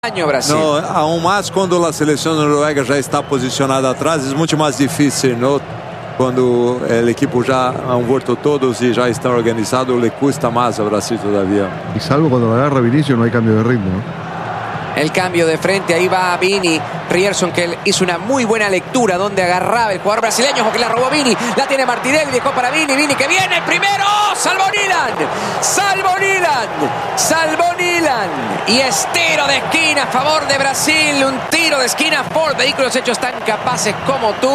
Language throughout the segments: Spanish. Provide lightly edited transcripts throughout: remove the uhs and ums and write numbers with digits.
año Brasil. No, aún más cuando la selección noruega ya está posicionada atrás, es mucho más difícil, ¿no? Cuando el equipo ya han vuelto todos y ya están organizados, le cuesta más a Brasil todavía. Y salvo cuando lo agarra Vinicius, no hay cambio de ritmo, ¿no? El cambio de frente, ahí va Vini. Rierson, que hizo una muy buena lectura donde agarraba el jugador brasileño, porque la robó Vini. La tiene Martinelli, dejó para Vini. Vini que viene el primero. ¡Salvo Nilan! ¡Salvo Nilan! ¡Salvo Nilan! Y es tiro de esquina a favor de Brasil. Un tiro de esquina. Ford, vehículos hechos tan capaces como tú.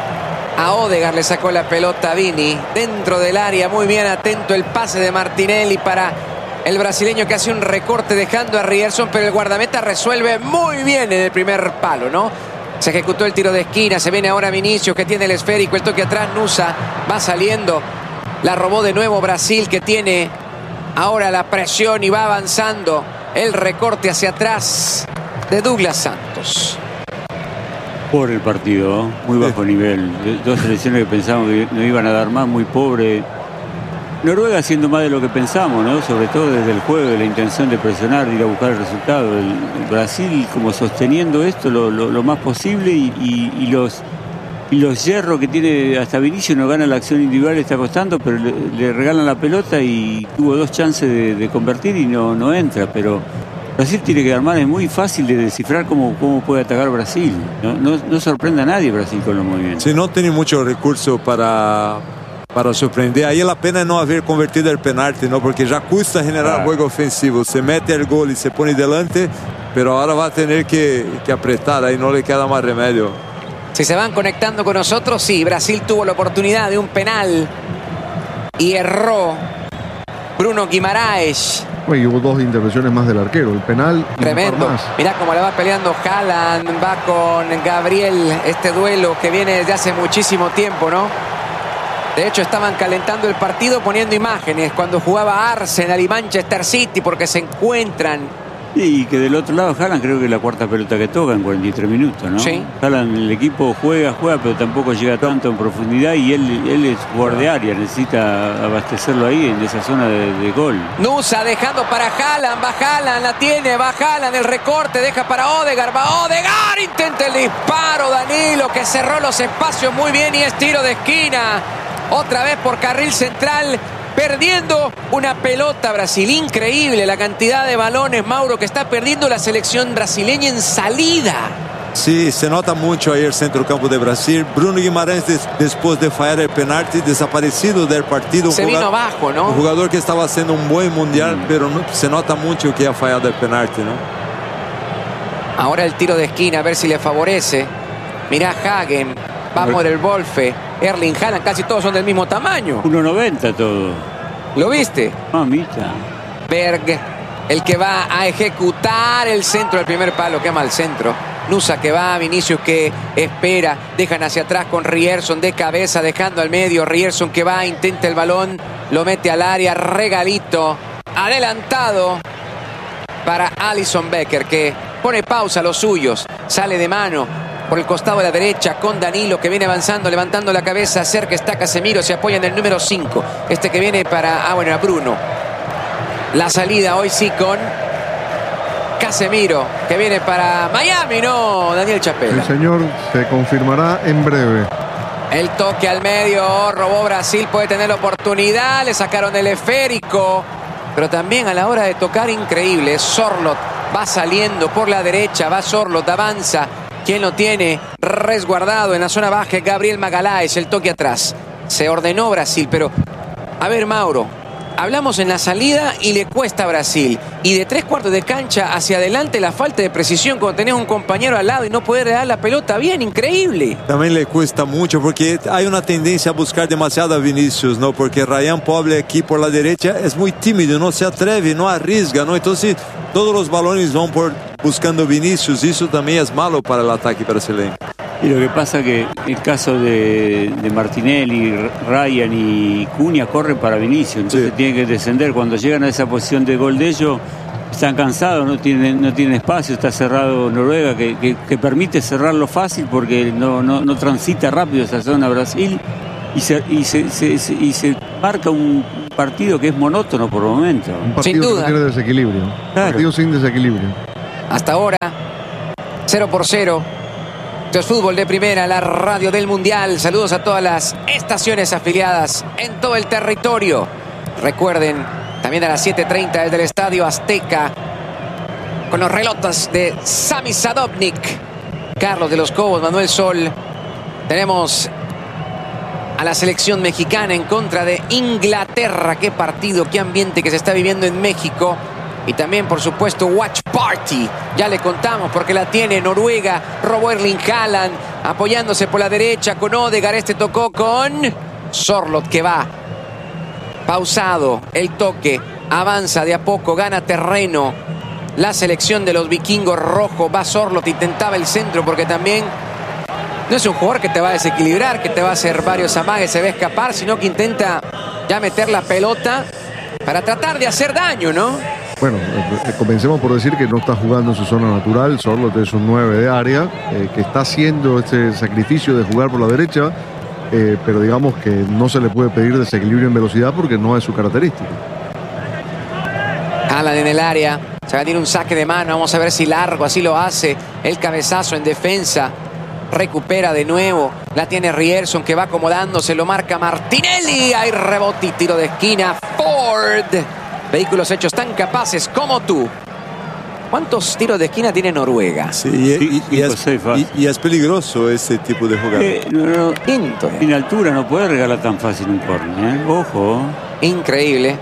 A Odegaard le sacó la pelota a Vini. Dentro del área, muy bien atento el pase de Martinelli para el brasileño, que hace un recorte dejando a Rierson, pero el guardameta resuelve muy bien en el primer palo, ¿no? Se ejecutó el tiro de esquina, se viene ahora Vinicius, que tiene el esférico, el toque atrás, Nusa va saliendo, la robó de nuevo Brasil, que tiene ahora la presión y va avanzando. El recorte hacia atrás de Douglas Santos. Por el partido, muy bajo nivel. Dos selecciones que pensábamos que no iban a dar más, muy pobre. Noruega haciendo más de lo que pensamos, ¿no? Sobre todo desde el juego, de la intención de presionar, de ir a buscar el resultado. El Brasil como sosteniendo esto lo más posible y los hierros que tiene hasta Vinicius, no gana la acción individual, le está costando, pero le regalan la pelota y tuvo dos chances de convertir y no entra. Pero Brasil tiene que armar, es muy fácil de descifrar cómo puede atacar Brasil. No sorprende a nadie Brasil con los movimientos. Si no tiene mucho recurso para sorprender, ahí la pena es no haber convertido el penalti, ¿no? Porque ya cuesta generar juego ofensivo. Se mete el gol y se pone delante, pero ahora va a tener que apretar, ahí no le queda más remedio. Si se van conectando con nosotros, sí, Brasil tuvo la oportunidad de un penal y erró Bruno Guimaraes. Y hubo dos intervenciones más del arquero, el penal y tremendo. Mirá cómo la va peleando Haaland, va con Gabriel, este duelo que viene desde hace muchísimo tiempo, ¿no? De hecho, estaban calentando el partido poniendo imágenes cuando jugaba Arsenal y Manchester City, porque se encuentran. Y que del otro lado Haaland creo que es la cuarta pelota que toca en 43 minutos, ¿no? Sí. Haaland, el equipo juega, pero tampoco llega tanto en profundidad y él es jugador de área, necesita abastecerlo ahí en esa zona de gol. Nusa dejando para Haaland, va Haaland, la tiene, va Haaland, el recorte, deja para Odegaard, va Odegaard, intenta el disparo, Danilo, que cerró los espacios muy bien y es tiro de esquina. Otra vez por carril central, perdiendo una pelota Brasil. Increíble la cantidad de balones, Mauro, que está perdiendo la selección brasileña en salida. Sí, se nota mucho ahí el centrocampo de Brasil. Bruno Guimarães, después de fallar el penalti, desaparecido del partido. Se vino abajo, ¿no? Un jugador que estaba haciendo un buen mundial, pero se nota mucho que ha fallado el penalti, ¿no? Ahora el tiro de esquina, a ver si le favorece. Mirá Hagen, va por el Wolfe. Erling Haaland, casi todos son del mismo tamaño. 1.90 todo. ¿Lo viste? Mamita. Berg, el que va a ejecutar el centro del primer palo. Qué mal centro. Nusa que va, Vinicius que espera. Dejan hacia atrás con Rierson de cabeza, dejando al medio. Rierson que va, intenta el balón, lo mete al área. Regalito, adelantado para Alisson Becker, que pone pausa a los suyos. Sale de mano por el costado de la derecha con Danilo, que viene avanzando, levantando la cabeza. Cerca está Casemiro, se apoya en el número 5. Este que viene para, a Bruno. La salida hoy sí con Casemiro, que viene para Miami, no, Daniel Chapela. El señor se confirmará en breve. El toque al medio, robó Brasil, puede tener la oportunidad, le sacaron el esférico. Pero también a la hora de tocar, increíble. Sorloth va saliendo por la derecha, va Sorloth, avanza. ¿Quién lo tiene resguardado en la zona baja? Gabriel Magalhães, el toque atrás. Se ordenó Brasil, pero a ver, Mauro, hablamos en la salida y le cuesta a Brasil. Y de 3/4 de cancha hacia adelante, la falta de precisión cuando tenés un compañero al lado y no poder dar la pelota bien, increíble. También le cuesta mucho porque hay una tendencia a buscar demasiado a Vinicius, ¿no? Porque Ryan Poble aquí por la derecha es muy tímido, no se atreve, no arriesga, ¿no? Entonces todos los balones van buscando Vinicius y eso también es malo para el ataque brasileño. Y lo que pasa que el caso de Martinelli, Ryan y Cunha corren para Vinicius, entonces tienen que descender. Cuando llegan a esa posición de gol de ellos, están cansados, no tienen espacio, está cerrado Noruega, que permite cerrarlo fácil porque no transita rápido esa zona Brasil y se marca un partido que es monótono por momentos. Un partido que tiene desequilibrio. Claro. Un partido sin desequilibrio. Hasta ahora, 0-0. Esto es Fútbol de Primera, la radio del Mundial. Saludos a todas las estaciones afiliadas en todo el territorio. Recuerden, también a las 7:30 desde el Estadio Azteca, con los relotes de Sami Sadovnik, Carlos de los Cobos, Manuel Sol. Tenemos a la selección mexicana en contra de Inglaterra. Qué partido, qué ambiente que se está viviendo en México. Y también, por supuesto, Watch Party. Ya le contamos porque la tiene Noruega. Robó Erling Haaland apoyándose por la derecha con Odegaard. Este tocó con Sorloth, que va pausado el toque. Avanza de a poco, gana terreno la selección de los vikingos rojo. Va Sorloth, intentaba el centro porque también no es un jugador que te va a desequilibrar, que te va a hacer varios amagues, se va a escapar, sino que intenta ya meter la pelota para tratar de hacer daño, ¿no? Bueno, comencemos por decir que no está jugando en su zona natural. Sorloth es un 9 de área, que está haciendo este sacrificio de jugar por la derecha, pero digamos que no se le puede pedir desequilibrio en velocidad porque no es su característica. Haaland en el área, se va a tirar un saque de mano, vamos a ver si largo, así lo hace. El cabezazo en defensa, recupera de nuevo, la tiene Ryerson que va acomodándose, lo marca Martinelli. Hay rebote y tiro de esquina. Ford. Vehículos hechos tan capaces como tú. ¿Cuántos tiros de esquina tiene Noruega? Sí, y es peligroso ese tipo de jugada. Quinto. En altura no puede regalar tan fácil un córner, ¿eh? Ojo. Increíble.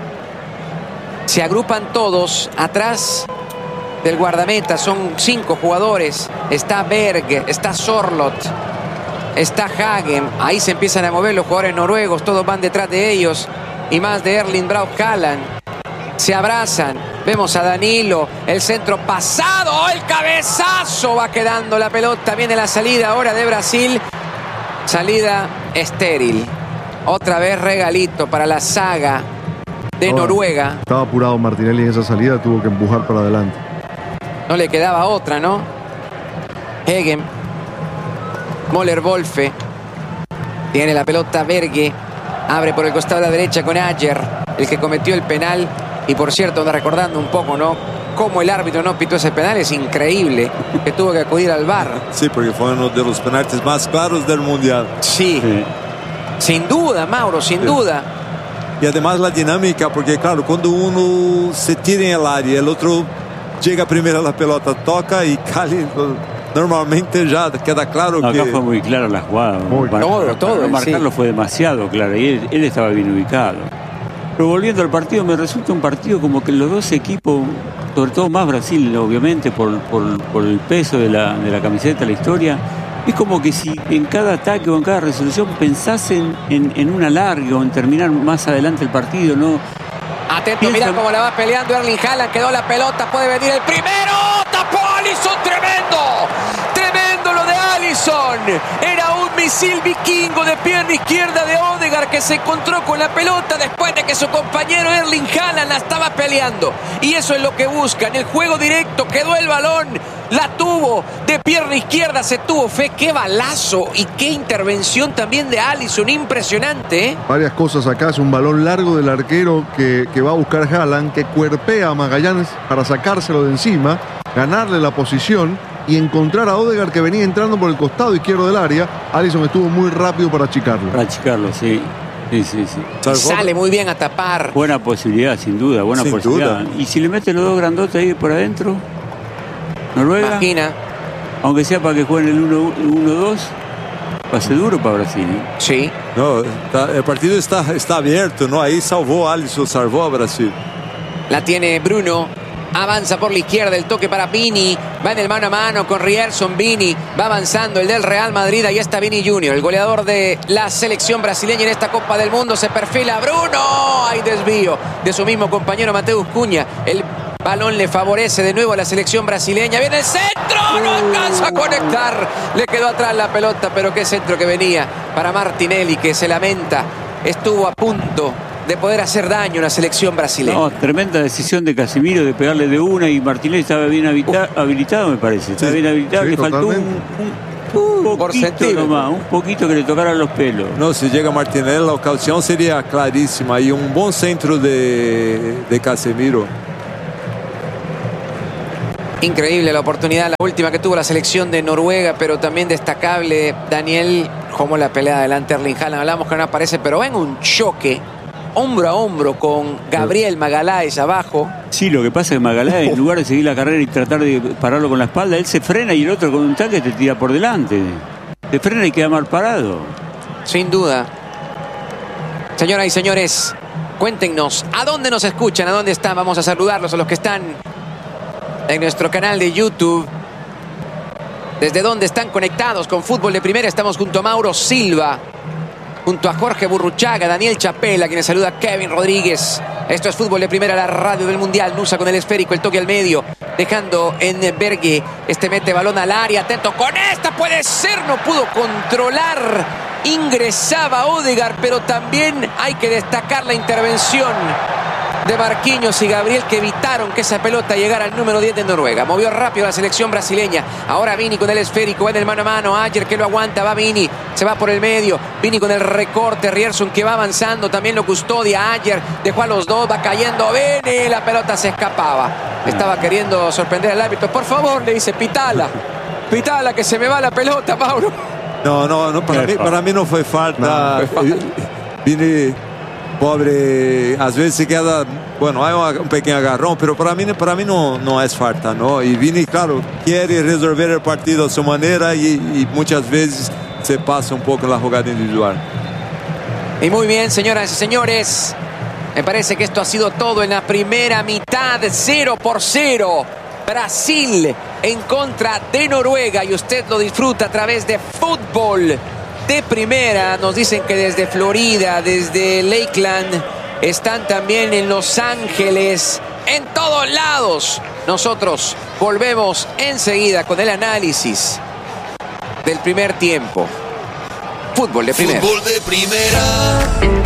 Se agrupan todos atrás del guardameta. Son 5 jugadores. Está Berg, está Sorloth, está Hagen. Ahí se empiezan a mover los jugadores noruegos. Todos van detrás de ellos. Y más de Erling Braut Haaland. Se abrazan, vemos a Danilo, el centro pasado, el cabezazo, va quedando la pelota, viene la salida ahora de Brasil, salida estéril, otra vez regalito para la saga de Noruega. Estaba apurado Martinelli en esa salida, tuvo que empujar para adelante. No le quedaba otra, ¿no? Hegen, Möller Wolfe, tiene la pelota Berge, abre por el costado de la derecha con Ajer, el que cometió el penal. Y por cierto, anda recordando un poco, ¿no? Cómo el árbitro no pitó ese penal. Es increíble que tuvo que acudir al VAR. Sí, porque fue uno de los penaltis más claros del Mundial. Sí. Sin duda, Mauro, sin duda. Y además la dinámica, porque claro, cuando uno se tira en el área, el otro llega primero a la pelota, toca y Cali normalmente ya queda claro que... Acá fue muy clara la jugada. Todo. Marcarlo fue demasiado claro y él estaba bien ubicado. Pero volviendo al partido, me resulta un partido como que los dos equipos, sobre todo más Brasil, obviamente, por el peso de la camiseta, la historia, es como que si en cada ataque o en cada resolución pensasen en un alargue o en terminar más adelante el partido, ¿no? Atento, mirá cómo la va peleando Erling Haaland, quedó la pelota, puede venir el primero, tapó Alisson, tremendo lo de Alisson, era un misil vikingo de pierna izquierda de Odegaard que se encontró con la pelota después de que su compañero Erling Haaland la estaba peleando, y eso es lo que buscan, el juego directo, quedó el balón, la tuvo, de pierna izquierda se tuvo fe, qué balazo y qué intervención también de Alisson, impresionante, ¿eh? Varias cosas acá, es un balón largo del arquero que va a buscar Haaland, que cuerpea a Magallanes para sacárselo de encima, ganarle la posición y encontrar a Odegaard que venía entrando por el costado izquierdo del área. Alisson estuvo muy rápido para achicarlo. Sí. Sale muy bien a tapar. Buena posibilidad, sin duda, posibilidad. Y si le mete los dos grandotes ahí por adentro, Noruega, imagina, aunque sea para que jueguen el 1-2, va a ser duro para Brasil, ¿eh? Sí. No, el partido está abierto, ¿no? Ahí salvó Alisson, salvó a Brasil. La tiene Bruno. Avanza por la izquierda, el toque para Vini. Va en el mano a mano con Ryerson. Vini va avanzando, el del Real Madrid. Ahí está Vini Junior, el goleador de la selección brasileña en esta Copa del Mundo. Se perfila Bruno. Hay desvío de su mismo compañero Mateus Cunha. El balón le favorece de nuevo a la selección brasileña. Viene el centro, no alcanza a conectar. Le quedó atrás la pelota, pero qué centro que venía para Martinelli, que se lamenta. Estuvo a punto de poder hacer daño a una selección brasileña. No, tremenda decisión de Casemiro de pegarle de una, y Martinelli estaba bien habilitado, me parece. Estaba bien habilitado, le faltó un poquito nomás, un poquito que le tocaran los pelos. No, si llega Martinelli, la ocasión sería clarísima y un buen centro de Casemiro. Increíble la oportunidad, la última que tuvo la selección de Noruega, pero también destacable, Daniel, como la pelea delante Erling Haaland. Hablamos que no aparece, pero ven un choque hombro a hombro con Gabriel Magalhães abajo. Sí, lo que pasa es que Magalhães, en lugar de seguir la carrera y tratar de pararlo con la espalda, él se frena y el otro con un tanque te tira por delante. Se frena y queda mal parado. Sin duda. Señoras y señores, cuéntenos, ¿a dónde nos escuchan? ¿A dónde están? Vamos a saludarlos a los que están en nuestro canal de YouTube. ¿Desde dónde están conectados con Fútbol de Primera? Estamos junto a Mauro Silva, junto a Jorge Burruchaga, Daniel Chapela, quienes saluda Kevin Rodríguez. Esto es Fútbol de Primera, la radio del Mundial. Nusa con el esférico, el toque al medio, dejando en Berge. Este mete balón al área, atento con esta, puede ser, no pudo controlar. Ingresaba Odegaard, pero también hay que destacar la intervención de Marquinhos y Gabriel, que evitaron que esa pelota llegara al número 10 de Noruega. Movió rápido la selección brasileña. Ahora Vini con el esférico, va en el mano a mano. Ayer que lo aguanta, va Vini, se va por el medio. Vini con el recorte, Ryerson que va avanzando, también lo custodia. Ayer dejó a los dos, va cayendo Vini, la pelota se escapaba. Estaba queriendo sorprender al árbitro. Por favor, le dice, pitala, que se me va la pelota, Mauro. No, para mí no fue falta. Vini, pobre, às vezes se queda, bueno, hay un pequeño agarrón, pero para mí no es falta, ¿no? Y Vini, claro, quiere resolver el partido a su manera y muchas veces se pasa un poco la jugada individual. Y muy bien, señoras y señores, me parece que esto ha sido todo en la primera mitad. 0-0. Brasil en contra de Noruega, y usted lo disfruta a través de Fútbol de Primera. Nos dicen que desde Florida, desde Lakeland, están también en Los Ángeles, en todos lados. Nosotros volvemos enseguida con el análisis del primer tiempo. Fútbol de Primera. Fútbol de Primera.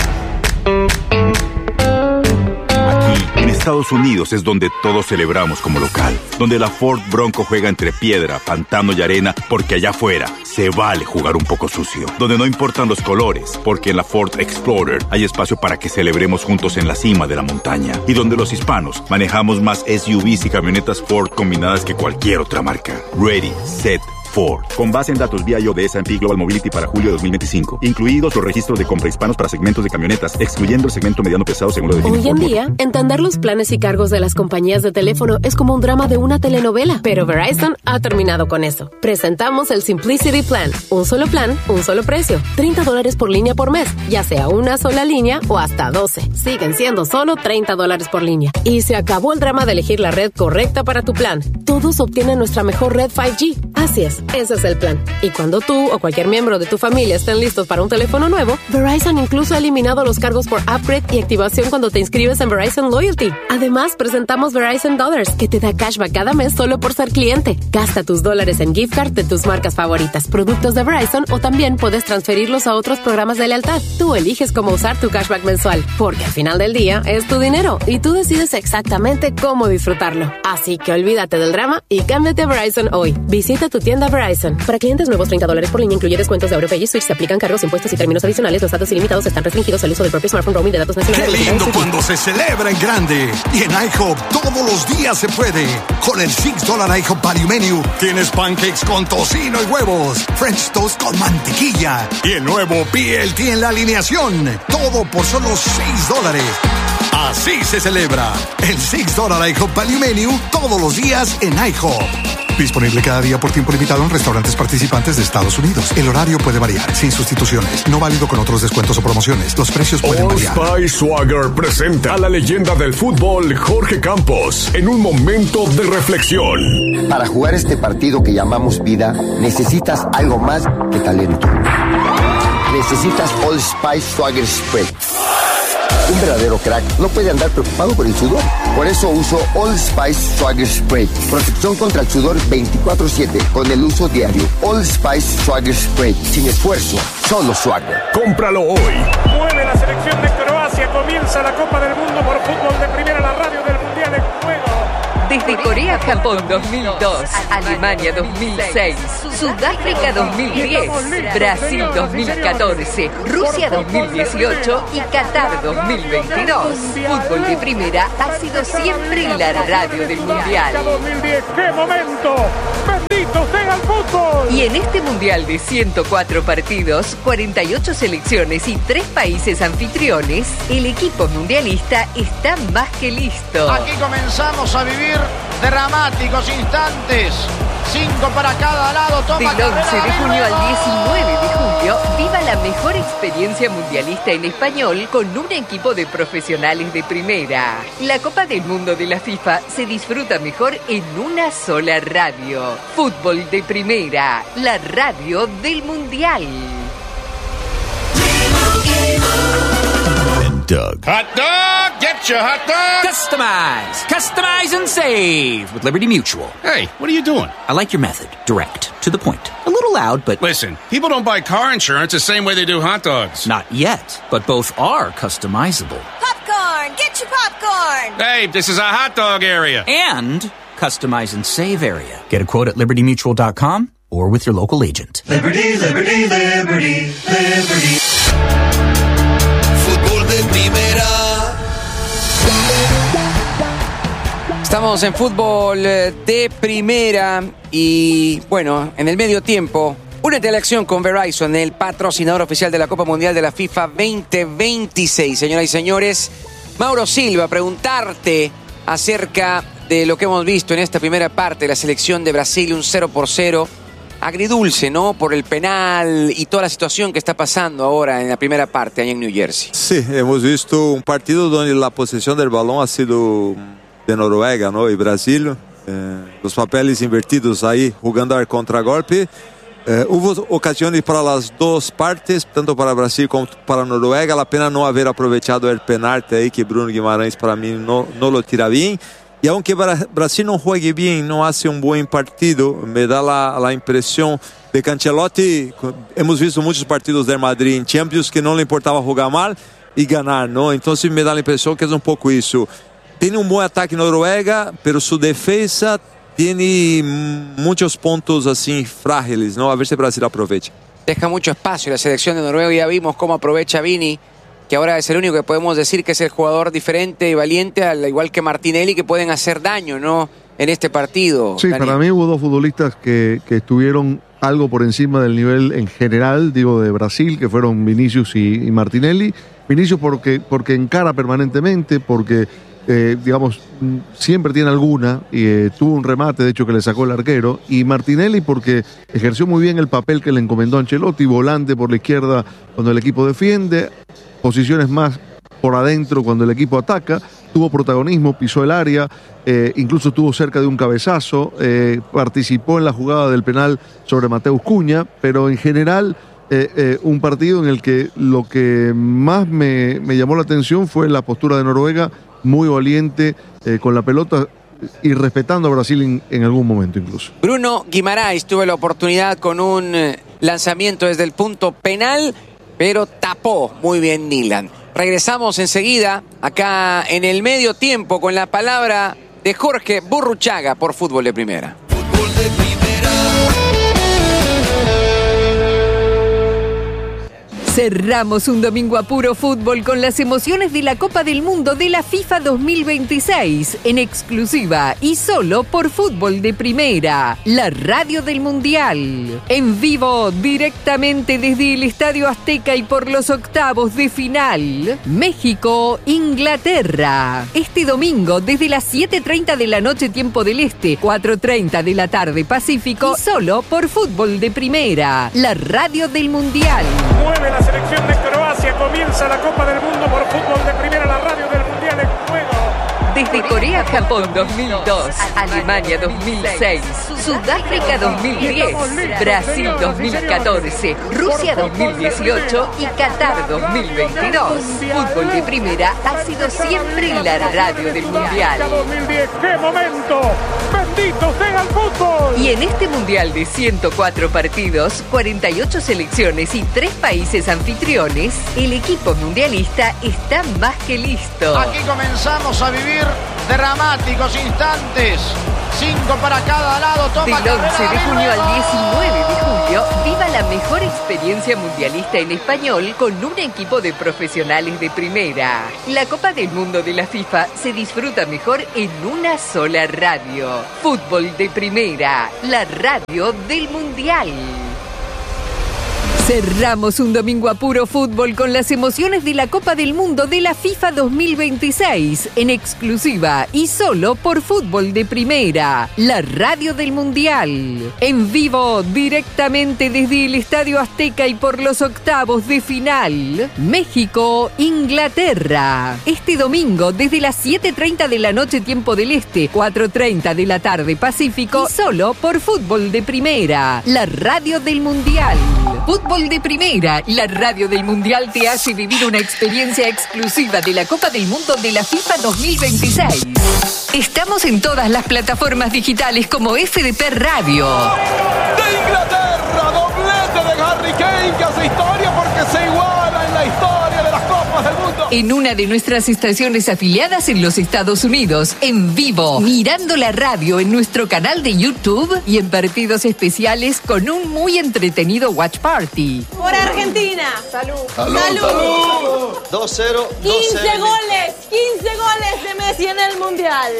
En Estados Unidos es donde todos celebramos como local, donde la Ford Bronco juega entre piedra, pantano y arena, porque allá afuera se vale jugar un poco sucio, donde no importan los colores, porque en la Ford Explorer hay espacio para que celebremos juntos en la cima de la montaña, y donde los hispanos manejamos más SUVs y camionetas Ford combinadas que cualquier otra marca. Ready, set, Ford. Con base en datos BIO de S&P Global Mobility para julio de 2025. Incluidos los registros de compra hispanos para segmentos de camionetas, excluyendo el segmento mediano pesado según lo define. Hoy en día, entender los planes y cargos de las compañías de teléfono es como un drama de una telenovela. Pero Verizon ha terminado con eso. Presentamos el Simplicity Plan. Un solo plan, un solo precio. $30 por línea por mes, ya sea una sola línea o hasta 12. Siguen siendo solo $30 por línea. Y se acabó el drama de elegir la red correcta para tu plan. Todos obtienen nuestra mejor red 5G. Así es. Ese es el plan. Y cuando tú o cualquier miembro de tu familia estén listos para un teléfono nuevo, Verizon incluso ha eliminado los cargos por upgrade y activación cuando te inscribes en Verizon Loyalty. Además, presentamos Verizon Dollars, que te da cashback cada mes solo por ser cliente. Gasta tus dólares en gift card de tus marcas favoritas, productos de Verizon, o también puedes transferirlos a otros programas de lealtad. Tú eliges cómo usar tu cashback mensual, porque al final del día es tu dinero y tú decides exactamente cómo disfrutarlo. Así que olvídate del drama y cámbiate a Verizon hoy. Visita tu tienda Verizon. Para clientes nuevos, $30 por línea, incluye descuentos de AuroPay y Switch. Se aplican cargos, impuestos y términos adicionales. Los datos ilimitados están restringidos al uso del propio smartphone. Roaming de datos nacionales. ¡Qué lindo cuando se celebra en grande! Y en IHOP todos los días se puede. Con el $6 IHOP Value Menu tienes pancakes con tocino y huevos, French toast con mantequilla y el nuevo BLT en la alineación. Todo por solo $6. Así se celebra el $6 IHOP Value Menu todos los días en IHOP. Disponible cada día por tiempo limitado en restaurantes participantes de Estados Unidos. El horario puede variar, sin sustituciones. No válido con otros descuentos o promociones. Los precios pueden variar. Old Spice Swagger presenta a la leyenda del fútbol, Jorge Campos, en un momento de reflexión. Para jugar este partido que llamamos vida, necesitas algo más que talento. Necesitas Old Spice Swagger Spray. Un verdadero crack no puede andar preocupado por el sudor. Por eso uso Old Spice Swagger Spray. Protección contra el sudor 24/7 con el uso diario. Old Spice Swagger Spray. Sin esfuerzo, solo Swagger. Cómpralo hoy. Mueve la selección de Croacia. Comienza la Copa del Mundo por Fútbol de Primera, la radio del Mundial en juego. Desde Corea, Japón 2002, Alemania 2006, Sudáfrica 2010, Brasil 2014, Rusia 2018 y Qatar 2022. Fútbol de Primera ha sido siempre la radio del Mundial. 2010, ¡qué momento! ¡Bendito sea el fútbol! Y en este Mundial de 104 partidos, 48 selecciones y 3 países anfitriones, el equipo mundialista está más que listo. Aquí comenzamos a vivir dramáticos instantes. 5 para cada lado. Toma Del 11 de junio al 19 de julio, viva la mejor experiencia mundialista en español con un equipo de profesionales de primera. La Copa del Mundo de la FIFA se disfruta mejor en una sola radio. Fútbol de Primera, la radio del Mundial. Doug. Hot dog! Get your hot dog! Customize and save with Liberty Mutual. Hey, what are you doing? I like your method. Direct. To the point. A little loud, but... Listen, people don't buy car insurance the same way they do hot dogs. Not yet, but both are customizable. Popcorn! Get your popcorn! Hey, this is a hot dog area. And customize and save area. Get a quote at libertymutual.com or with your local agent. Liberty, liberty, liberty, liberty. De primera. Estamos en fútbol de primera y bueno, en el medio tiempo, únete a la acción con Verizon, el patrocinador oficial de la Copa Mundial de la FIFA 2026. Señoras y señores, Mauro Silva, preguntarte acerca de lo que hemos visto en esta primera parte de la selección de Brasil, un 0-0. Agridulce, ¿no? Por el penal y toda la situación que está pasando ahora en la primera parte allá en New Jersey. Sí, hemos visto un partido donde la posesión del balón ha sido de Noruega, ¿no? Y Brasil, los papeles invertidos ahí, jugando al contragolpe. Hubo ocasiones para las dos partes, tanto para Brasil como para Noruega. La pena no haber aprovechado el penalti ahí, que Bruno Guimarães para mí no lo tira bien. Y aunque Brasil no juegue bien, no hace un buen partido, me da la impresión de que Ancelotti, hemos visto muchos partidos del Madrid en Champions que no le importaba jugar mal y ganar, ¿no? Entonces me da la impresión que es un poco eso. Tiene un buen ataque Noruega, pero su defensa tiene muchos puntos así frágiles, ¿no? A ver si Brasil aprovecha. Deja mucho espacio la selección de Noruega, ya vimos cómo aprovecha Vini, que ahora es el único que podemos decir que es el jugador diferente y valiente, al igual que Martinelli, que pueden hacer daño, ¿no? En este partido. Sí, Daniel. Para mí hubo dos futbolistas que estuvieron algo por encima del nivel en general, digo, de Brasil, que fueron Vinicius y Martinelli. Vinicius porque encara permanentemente, porque, digamos, siempre tiene alguna, y tuvo un remate, de hecho, que le sacó el arquero. Y Martinelli porque ejerció muy bien el papel que le encomendó Ancelotti, volante por la izquierda cuando el equipo defiende, posiciones más por adentro cuando el equipo ataca, tuvo protagonismo, pisó el área, incluso estuvo cerca de un cabezazo, participó en la jugada del penal sobre Mateus Cunha, pero en general un partido en el que lo que más me llamó la atención fue la postura de Noruega, muy valiente con la pelota y respetando a Brasil en algún momento incluso. Bruno Guimarães tuvo la oportunidad con un lanzamiento desde el punto penal, pero tapó muy bien Nyland. Regresamos enseguida acá en el medio tiempo con la palabra de Jorge Burruchaga por Fútbol de Primera. Fútbol de Primera. Cerramos un domingo a puro fútbol con las emociones de la Copa del Mundo de la FIFA 2026 en exclusiva y solo por Fútbol de Primera, la radio del Mundial. En vivo, directamente desde el Estadio Azteca y por los octavos de final, México-Inglaterra. Este domingo desde las 7:30 de la noche tiempo del Este, 4:30 de la tarde Pacífico, y solo por Fútbol de Primera, la radio del Mundial. Mueve la selección de Croacia, comienza la Copa del Mundo por Fútbol de Primera, la radio del Mundial en juego. Desde Corea, Japón 2002, Alemania 2006, Sudáfrica 2010, Brasil 2014, Rusia 2018 y Qatar 2022. Fútbol de Primera ha sido siempre la radio del Mundial. 2010, ¡qué momento! ¡Bendito sea el fútbol! Y en este Mundial de 104 partidos, 48 selecciones y 3 países anfitriones, el equipo mundialista está más que listo. Aquí comenzamos a vivir dramáticos instantes. 5 para cada lado. Toma Del 11 de carrera, junio al ¡gol! 19 de julio, viva la mejor experiencia mundialista en español con un equipo de profesionales de primera. La Copa del Mundo de la FIFA se disfruta mejor en una sola radio. Fútbol de Primera, la radio del Mundial. Cerramos un domingo a puro fútbol con las emociones de la Copa del Mundo de la FIFA 2026, en exclusiva y solo por Fútbol de Primera, la radio del Mundial. En vivo, directamente desde el Estadio Azteca y por los octavos de final, México-Inglaterra. Este domingo, desde las 7:30 de la noche, tiempo del Este, 4:30 de la tarde, Pacífico, y solo por Fútbol de Primera, la radio del Mundial. Fútbol de Primera, la radio del Mundial te hace vivir una experiencia exclusiva de la Copa del Mundo de la FIFA 2026. Estamos en todas las plataformas digitales como FDP Radio. De Inglaterra, doblete de Harry Kane que hace historia porque se iguala en la historia de las Copas del Mundo. En una de nuestras estaciones afiliadas en los Estados Unidos, en vivo, mirando la radio en nuestro canal de YouTube y en partidos especiales con un muy entretenido watch party. Por Argentina. Salud. Salud. 2-0. 15 goles de Messi en el Mundial.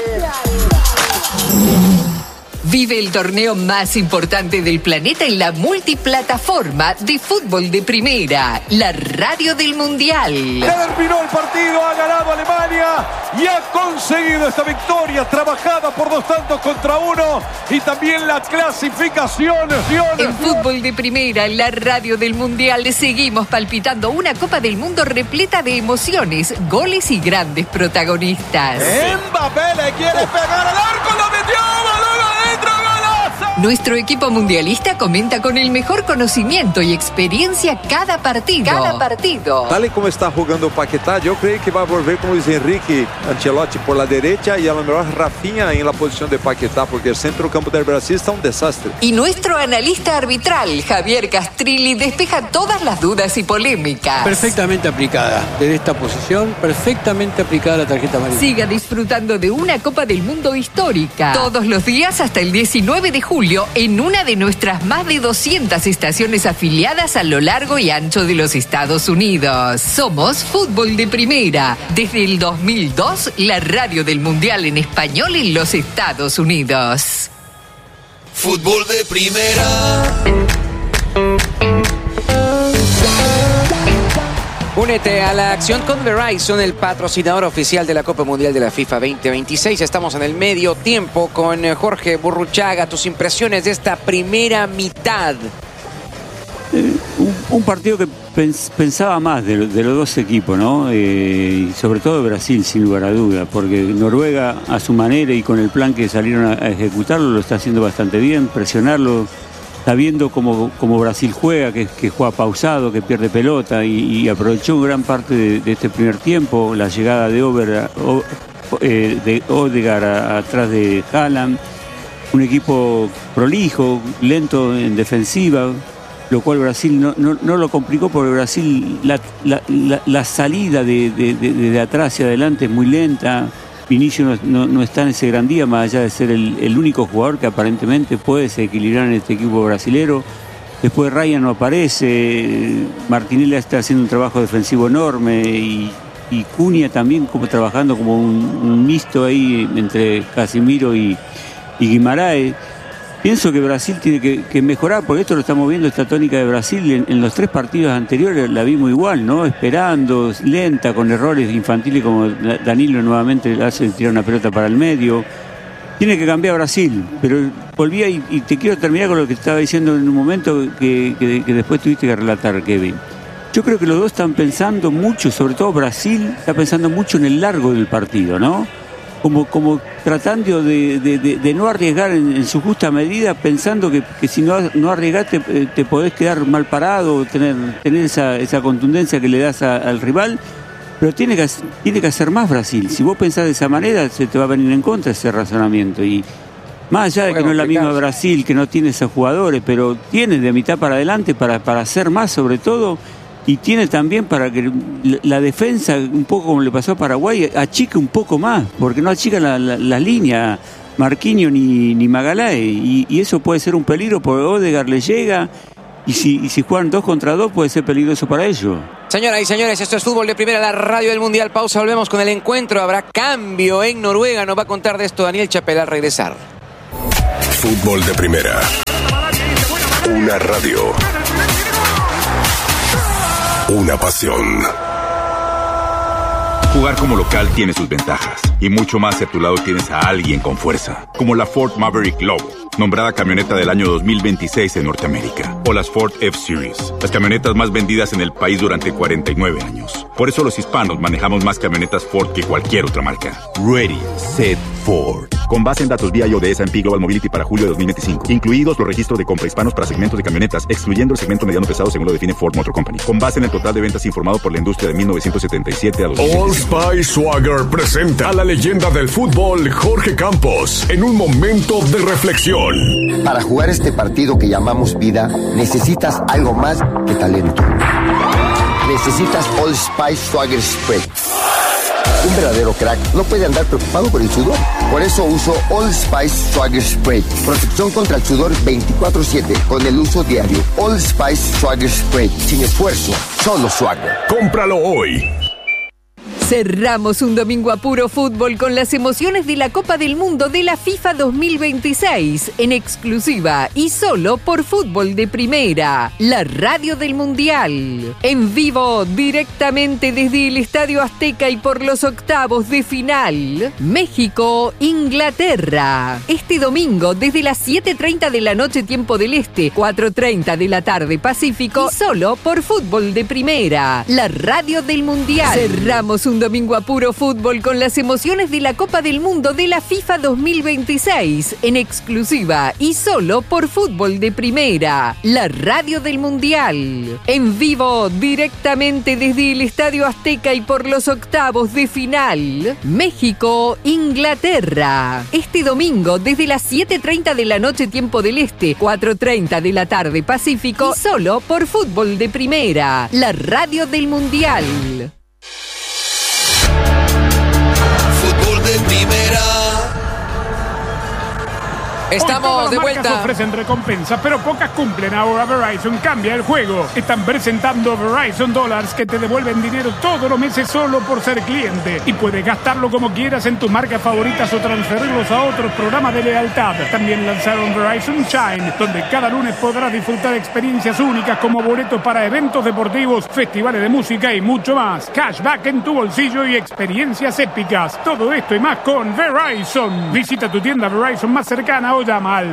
Vive el torneo más importante del planeta en la multiplataforma de Fútbol de Primera, la radio del Mundial. Terminó el partido, ha ganado Alemania y ha conseguido esta victoria trabajada por 2-1 y también la clasificación. En Fútbol de Primera, la radio del Mundial, seguimos palpitando una Copa del Mundo repleta de emociones, goles y grandes protagonistas. Mbappé le quiere pegar al arco, lo metió, balón adentro, golazo. Nuestro equipo mundialista comenta con el mejor conocimiento y experiencia cada partido. Tal y como está jugando Paquetá, yo creo que va a volver con Luis Enrique Ancelotti por la derecha y a lo mejor Rafinha en la posición de Paquetá, porque el centro campo del Brasil está un desastre. Y nuestro analista arbitral, Javier Castrilli, despeja todas las dudas y polémicas. Perfectamente aplicada. Desde esta posición, perfectamente aplicada la tarjeta amarilla. Siga disfrutando de una Copa del Mundo histórica. Todos los días hasta el 19 de julio en una de nuestras más de 200 estaciones afiliadas a lo largo y ancho de los Estados Unidos. Somos Fútbol de Primera. Desde el 2002, la radio del Mundial en español en los Estados Unidos. Fútbol de Primera. Únete a la acción con Verizon, el patrocinador oficial de la Copa Mundial de la FIFA 2026. Estamos en el medio tiempo con Jorge Burruchaga. Tus impresiones de esta primera mitad. Un partido que pensaba más de los dos equipos, ¿no? Y sobre todo Brasil, sin lugar a duda, porque Noruega a su manera y con el plan que salieron a ejecutarlo lo está haciendo bastante bien, presionarlo. Está viendo cómo Brasil juega, que juega pausado, que pierde pelota y aprovechó gran parte de este primer tiempo, la llegada de Odegaard atrás de Haaland, un equipo prolijo, lento en defensiva, lo cual Brasil no lo complicó porque Brasil la salida de atrás hacia adelante es muy lenta. Vinicius no está en ese gran día, más allá de ser el único jugador que aparentemente puede desequilibrar en este equipo brasilero. Después Ryan no aparece, Martinelli está haciendo un trabajo defensivo enorme y Cunha también trabajando como un mixto ahí entre Casemiro y Guimaraes. Pienso que Brasil tiene que mejorar, porque esto lo estamos viendo, esta tónica de Brasil en los 3 partidos anteriores la vimos igual, ¿no? Esperando, lenta, con errores infantiles como Danilo nuevamente le hace tirar una pelota para el medio. Tiene que cambiar Brasil, pero volvía y te quiero terminar con lo que estaba diciendo en un momento que después tuviste que relatar, Kevin. Yo creo que los dos están pensando mucho, sobre todo Brasil, está pensando mucho en el largo del partido, ¿no? Como tratando de no arriesgar en su justa medida, pensando que si no arriesgas te podés quedar mal parado, tener esa contundencia que le das al rival, pero tiene que hacer más Brasil. Si vos pensás de esa manera, se te va a venir en contra ese razonamiento. Y más allá de que no es la misma Brasil, que no tiene esos jugadores, pero tiene de mitad para adelante para hacer más, sobre todo. Y tiene también para que la defensa, un poco como le pasó a Paraguay, achique un poco más, porque no achica la línea Marquinhos ni Magalhães, y eso puede ser un peligro porque Odegaard le llega, y si juegan 2 contra 2 puede ser peligroso para ellos. Señoras y señores, esto es Fútbol de Primera, la radio del Mundial. Pausa, volvemos con el encuentro. Habrá cambio en Noruega. Nos va a contar de esto Daniel Chapela al regresar. Fútbol de Primera. Una radio. Una pasión. Jugar como local tiene sus ventajas. Y mucho más si a tu lado tienes a alguien con fuerza. Como la Ford Maverick Lobo, nombrada camioneta del año 2026 en Norteamérica. O las Ford F-Series, las camionetas más vendidas en el país durante 49 años. Por eso los hispanos manejamos más camionetas Ford que cualquier otra marca. Ready, Set, Ford. Con base en datos BIO de S&P Global Mobility para julio de 2025. Incluidos los registros de compra hispanos para segmentos de camionetas, excluyendo el segmento mediano pesado según lo define Ford Motor Company. Con base en el total de ventas informado por la industria de 1977 a 2025. Old Spice Swagger presenta a la leyenda del fútbol Jorge Campos en un momento de reflexión. Para jugar este partido que llamamos vida, necesitas algo más que talento. Necesitas Old Spice Swagger Spray. Un verdadero crack no puede andar preocupado por el sudor. Por eso uso Old Spice Swagger Spray. Protección contra el sudor 24/7 con el uso diario. Old Spice Swagger Spray. Sin esfuerzo, solo Swagger. Cómpralo hoy. Cerramos un domingo a puro fútbol con las emociones de la Copa del Mundo de la FIFA 2026 en exclusiva y solo por Fútbol de Primera, la radio del Mundial. En vivo, directamente desde el Estadio Azteca y por los octavos de final, México-Inglaterra. Este domingo desde las 7:30 de la noche tiempo del Este, 4:30 de la tarde Pacífico, y solo por Fútbol de Primera, la radio del Mundial. Cerramos un domingo a puro fútbol con las emociones de la Copa del Mundo de la FIFA 2026 en exclusiva y solo por Fútbol de Primera, la radio del Mundial. En vivo, directamente desde el Estadio Azteca y por los octavos de final, México-Inglaterra. Este domingo desde las 7:30 de la noche tiempo del Este, 4:30 de la tarde Pacífico, y solo por Fútbol de Primera, la radio del Mundial. Fútbol de Primera. Estamos de vuelta. Marcas ofrecen recompensas, pero pocas cumplen. Ahora Verizon cambia el juego. Están presentando Verizon Dollars que te devuelven dinero todos los meses solo por ser cliente. Y puedes gastarlo como quieras en tus marcas favoritas o transferirlos a otros programas de lealtad. También lanzaron Verizon Shine, donde cada lunes podrás disfrutar experiencias únicas como boletos para eventos deportivos, festivales de música y mucho más. Cashback en tu bolsillo y experiencias épicas. Todo esto y más con Verizon. Visita tu tienda Verizon más cercana o llama al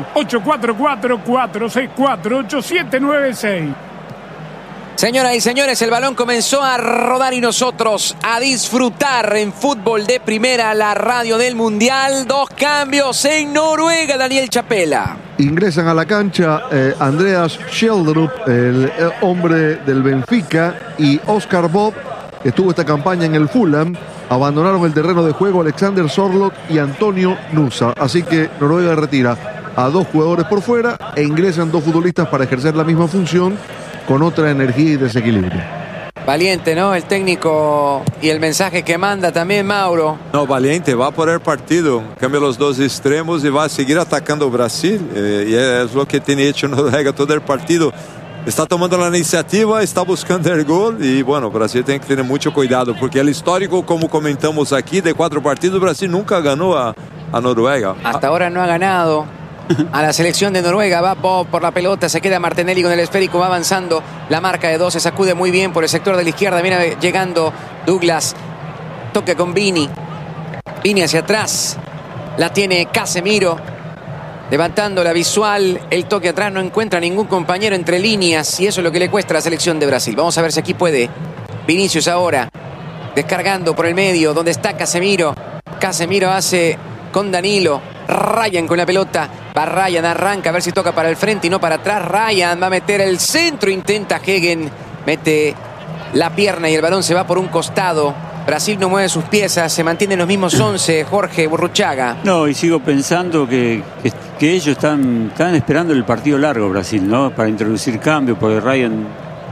844-464-8796. Señoras y señores, el balón comenzó a rodar y nosotros a disfrutar en Fútbol de Primera, la radio del Mundial. 2 cambios en Noruega, Daniel Chapela. Ingresan a la cancha Andreas Schjelderup, el hombre del Benfica, y Oscar Bob, que estuvo esta campaña en el Fulham. Abandonaron el terreno de juego Alexander Sorloth y Antonio Nusa. Así que Noruega retira a 2 jugadores por fuera e ingresan 2 futbolistas para ejercer la misma función con otra energía y desequilibrio. Valiente, ¿no? El técnico y el mensaje que manda también, Mauro. No, valiente, va por el partido, cambia los 2 extremos y va a seguir atacando Brasil. Y es lo que tiene hecho Noruega todo el partido. Está tomando la iniciativa, está buscando el gol y bueno, Brasil tiene que tener mucho cuidado porque el histórico, como comentamos aquí, de 4 partidos, Brasil nunca ganó a Noruega. Hasta ahora no ha ganado a la selección de Noruega. Va Bob por la pelota, se queda Martinelli con el esférico, va avanzando la marca de 2, se sacude muy bien por el sector de la izquierda, viene llegando Douglas, toca con Vini hacia atrás, la tiene Casemiro. Levantando la visual, el toque atrás, no encuentra ningún compañero entre líneas y eso es lo que le cuesta a la selección de Brasil. Vamos a ver si aquí puede. Vinicius ahora, descargando por el medio, donde está Casemiro. Casemiro hace con Danilo. Ryan con la pelota. Va Ryan, arranca a ver si toca para el frente y no para atrás. Ryan va a meter el centro, intenta Hegen. Mete la pierna y el balón se va por un costado. Brasil no mueve sus piezas, se mantienen los mismos 11, Jorge Burruchaga. No, y sigo pensando que ellos están esperando el partido largo, Brasil, ¿no? Para introducir cambios, porque Ryan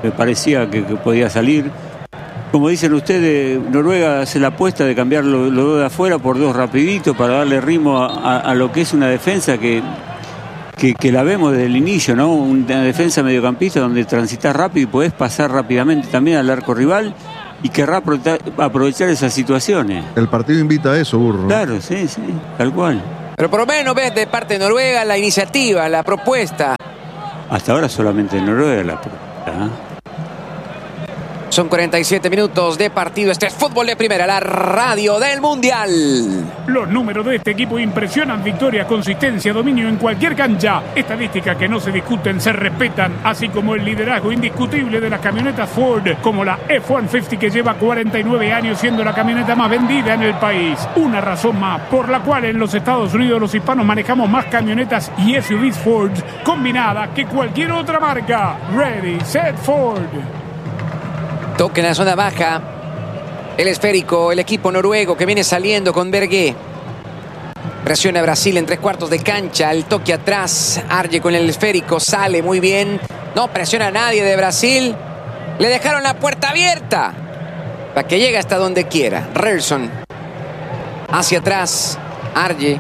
me parecía que podía salir. Como dicen ustedes, Noruega hace la apuesta de cambiar los dos de afuera por dos rapiditos para darle ritmo a lo que es una defensa que la vemos desde el inicio, ¿no? Una defensa mediocampista donde transitas rápido y podés pasar rápidamente también al arco rival y querrá aprovechar esas situaciones. El partido invita a eso, Burro. Claro, sí, tal cual. Pero por lo menos ves de parte de Noruega la iniciativa, la propuesta. Hasta ahora solamente Noruega la propuesta, ¿eh? Son 47 minutos de partido. Este es Fútbol de Primera, la radio del Mundial. Los números de este equipo impresionan. Victoria, consistencia, dominio en cualquier cancha. Estadísticas que no se discuten, se respetan. Así como el liderazgo indiscutible de las camionetas Ford. Como la F-150 que lleva 49 años siendo la camioneta más vendida en el país. Una razón más por la cual en los Estados Unidos los hispanos manejamos más camionetas y SUVs Ford combinadas que cualquier otra marca. Ready, set, Ford. Toque en la zona baja. El esférico, el equipo noruego que viene saliendo con Berge. Presiona a Brasil en 3/4 de cancha. El toque atrás. Arje con el esférico. Sale muy bien. No presiona a nadie de Brasil. Le dejaron la puerta abierta para que llegue hasta donde quiera. Reilson. Hacia atrás. Arje.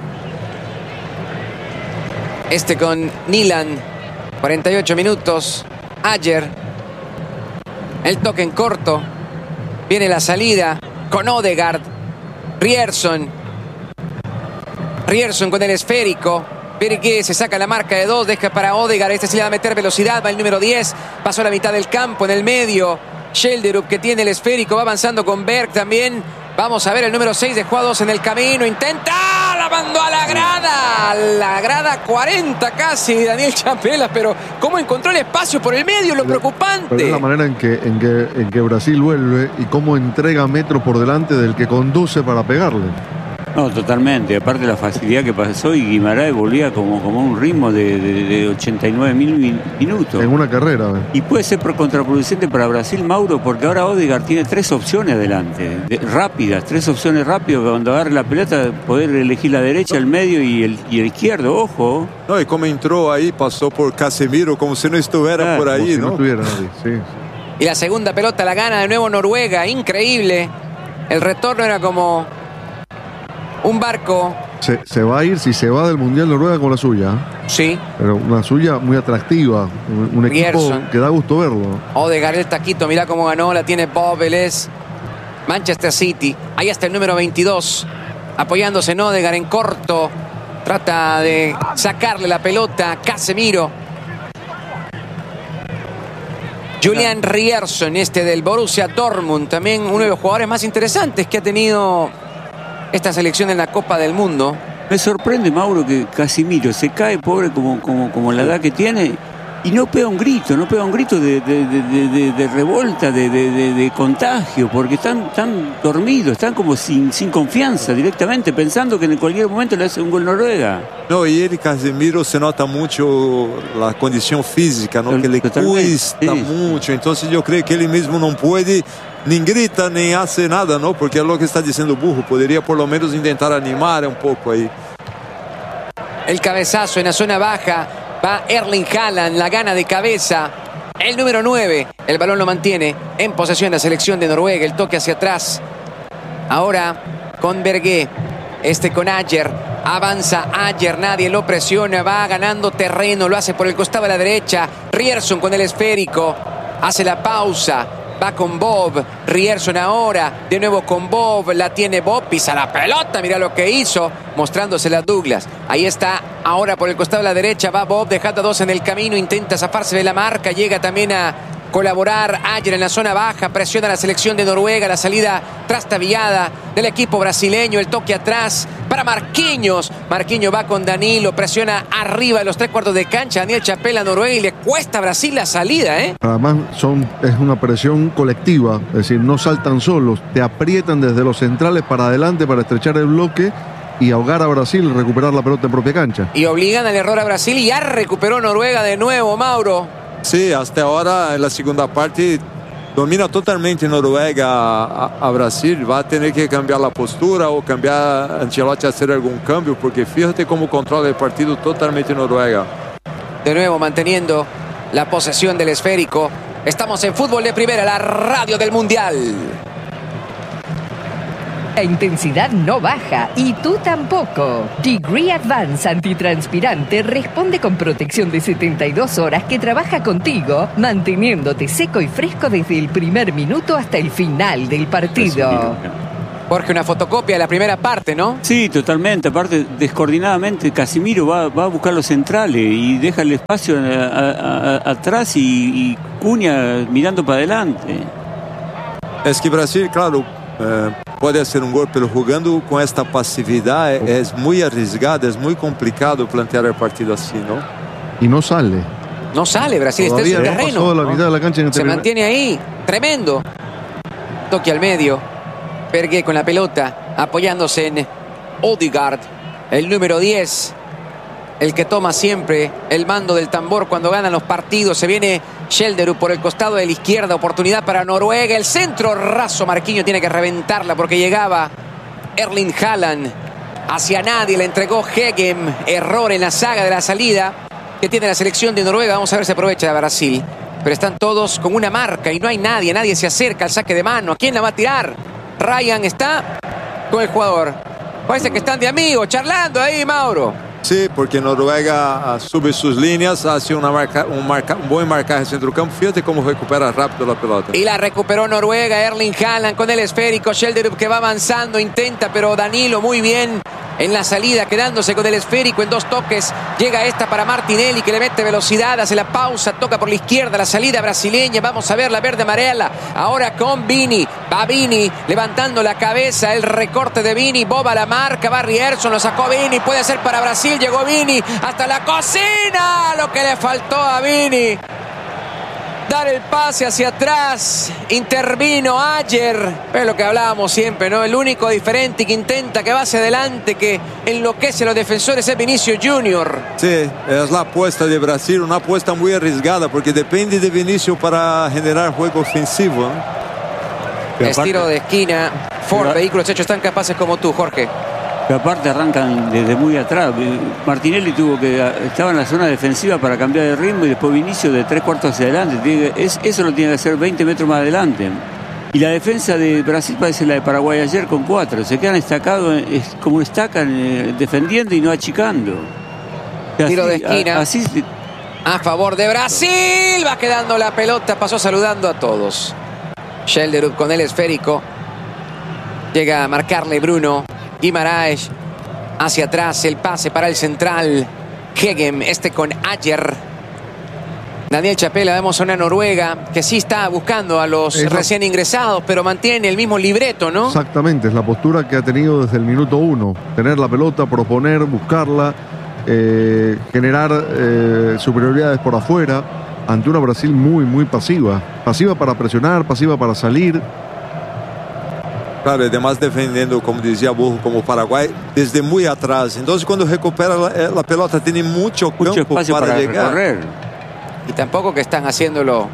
Con Nilan. 48 minutos. Ayer. El toque en corto. Viene la salida con Odegaard. Ryerson con el esférico. Berge se saca la marca de 2. Deja para Odegaard. Este se le va a meter velocidad. Va el número 10. Pasó a la mitad del campo en el medio. Schelderup que tiene el esférico. Va avanzando con Berg también. Vamos a ver el número 6 de jugados en el camino. Intenta. La mandó a la grada. La grada 40 casi. Daniel Chapela. Pero cómo encontró el espacio por el medio. Lo preocupante. Pero es la manera en que Brasil vuelve y cómo entrega metros por delante del que conduce para pegarle. No, totalmente. Aparte la facilidad que pasó y Guimaraes volvía como un ritmo de 89.000 minutos. En una carrera. Y puede ser contraproducente para Brasil, Mauro, porque ahora Odegaard tiene 3 opciones adelante. Rápidas, 3 opciones rápidas. Cuando agarre la pelota, poder elegir la derecha, el medio y el izquierdo. Ojo. No, y como entró ahí, pasó por Casemiro como si no estuviera por ahí, como si ¿no? no estuviera nadie, sí. Y la segunda pelota la gana de nuevo Noruega. Increíble. El retorno era como un barco. Se va a ir, si se va del Mundial, Noruega con la suya. Sí. Pero una suya muy atractiva. Un equipo Ryerson. que da gusto verlo. Odegaard, el taquito, mirá cómo ganó. La tiene Bob, él es Manchester City. Ahí está el número 22. Apoyándose en Odegaard en corto. Trata de sacarle la pelota. Casemiro. Julian Ryerson, del Borussia Dortmund. También uno de los jugadores más interesantes que ha tenido esta selección en la Copa del Mundo. Me sorprende, Mauro, que Casemiro se cae, pobre, como la edad que tiene, y no pega un grito de revolta, de contagio, porque están dormidos, están como sin confianza directamente, pensando que en cualquier momento le hace un gol Noruega. No, y él, Casemiro, se nota mucho la condición física, ¿no? Que le cuesta mucho. Entonces yo creo que él mismo no puede, ni grita, ni hace nada, ¿no? Porque es lo que está diciendo Burro. Podría por lo menos intentar animar un poco ahí. El cabezazo en la zona baja. Va Erling Haaland, la gana de cabeza. El número 9. El balón lo mantiene en posesión la selección de Noruega. El toque hacia atrás. Ahora con Berge. Con Ajer. Avanza Ajer, nadie lo presiona. Va ganando terreno. Lo hace por el costado de la derecha. Ryerson con el esférico. Hace la pausa. Va con Bob. Ryerson ahora. De nuevo con Bob. La tiene Bob. Pisa la pelota. Mira lo que hizo. Mostrándosela a Douglas. Ahí está. Ahora por el costado de la derecha. Va Bob. Dejando a 2 en el camino. Intenta zafarse de la marca. Llega también a colaborar Ajer en la zona baja. Presiona a la selección de Noruega. La salida trastabillada del equipo brasileño. El toque atrás para Marquinhos. Marquinhos va con Danilo. Presiona arriba de los 3/4 de cancha. Daniel Chapela, Noruega. Y le cuesta a Brasil la salida, ¿eh? Además es una presión colectiva. Es decir, no saltan solos. Te aprietan desde los centrales para adelante para estrechar el bloque y ahogar a Brasil y recuperar la pelota en propia cancha. Y obligan al error a Brasil. Y ya recuperó Noruega de nuevo, Mauro. Sí, hasta ahora en la segunda parte domina totalmente Noruega a Brasil. Va a tener que cambiar la postura o cambiar Ancelotti a hacer algún cambio, porque fíjate cómo controla el partido totalmente Noruega. De nuevo manteniendo la posesión del esférico. Estamos en Fútbol de Primera, la radio del Mundial. La intensidad no baja y tú tampoco. Degree Advance antitranspirante responde con protección de 72 horas que trabaja contigo, manteniéndote seco y fresco desde el primer minuto hasta el final del partido. Jorge, una fotocopia de la primera parte, ¿no? Sí, totalmente. Aparte, descoordinadamente, Casimiro va a buscar los centrales y deja el espacio atrás y Cunha mirando para adelante. Es que Brasil, claro, puede hacer un gol, pero jugando con esta pasividad es muy arriesgado, es muy complicado plantear el partido así, ¿no? Y no sale. No sale Brasil, está en su terreno. Pasó la mitad de la cancha en el Se mantiene ahí, tremendo. Toque al medio. Bergué con la pelota, apoyándose en Odegaard, el número 10. El que toma siempre el mando del tambor cuando ganan los partidos. Se viene Schelderup por el costado de la izquierda. Oportunidad para Noruega. El centro raso. Marquinhos tiene que reventarla porque llegaba Erling Haaland. Hacia nadie. Le entregó Hegem. Error en la saga de la salida que tiene la selección de Noruega. Vamos a ver si aprovecha de Brasil. Pero están todos con una marca y no hay nadie. Nadie se acerca al saque de mano. ¿A quién la va a tirar? Ryan está con el jugador. Parece que están de amigos, charlando ahí, Mauro. Sí, porque Noruega sube sus líneas, hace un buen marcaje en centro campo. Fíjate cómo recupera rápido la pelota. Y la recuperó Noruega, Erling Haaland con el esférico. Schelderup que va avanzando, intenta, pero Danilo muy bien en la salida, quedándose con el esférico en 2 toques. Llega esta para Martinelli, que le mete velocidad, hace la pausa, toca por la izquierda, la salida brasileña. Vamos a ver la verde amarela. Ahora con Vini. Va Vini levantando la cabeza, el recorte de Vini. Boba la marca, va Rierson, lo sacó Vini. Puede ser para Brasil, llegó Vini hasta la cocina. Lo que le faltó a Vini. Dar el pase hacia atrás. Intervino ayer. Es lo que hablábamos siempre, ¿no? El único diferente que intenta, que va hacia adelante, que enloquece a los defensores es Vinicius Junior. Sí, es la apuesta de Brasil, una apuesta muy arriesgada porque depende de Vinicius para generar juego ofensivo, ¿no? Estiro de esquina. Ford, vehículos hechos tan capaces como tú, Jorge. Que aparte arrancan desde muy atrás. Martinelli estaba en la zona defensiva para cambiar de ritmo y después Vinicius de 3/4 hacia adelante. Eso lo tiene que hacer 20 metros más adelante. Y la defensa de Brasil parece la de Paraguay ayer con 4. Se quedan estacados, como estacan defendiendo y no achicando. Tiro de esquina. A favor de Brasil. Va quedando la pelota. Pasó saludando a todos. Schelderup con el esférico. Llega a marcarle Bruno Guimaraes hacia atrás, el pase para el central Hegem, con Ayer. Daniel Chapela, vemos a una Noruega que sí está buscando a los recién ingresados, pero mantiene el mismo libreto, ¿no? Exactamente, es la postura que ha tenido desde el minuto 1. Tener la pelota, proponer, buscarla, generar superioridades por afuera ante una Brasil muy, muy pasiva. Pasiva para presionar, pasiva para salir. Claro, además defendiendo, como decía Burro, como Paraguay, desde muy atrás. Entonces, cuando recupera la pelota, tiene mucho campo para llegar. Recorrer. Y tampoco que están haciéndolo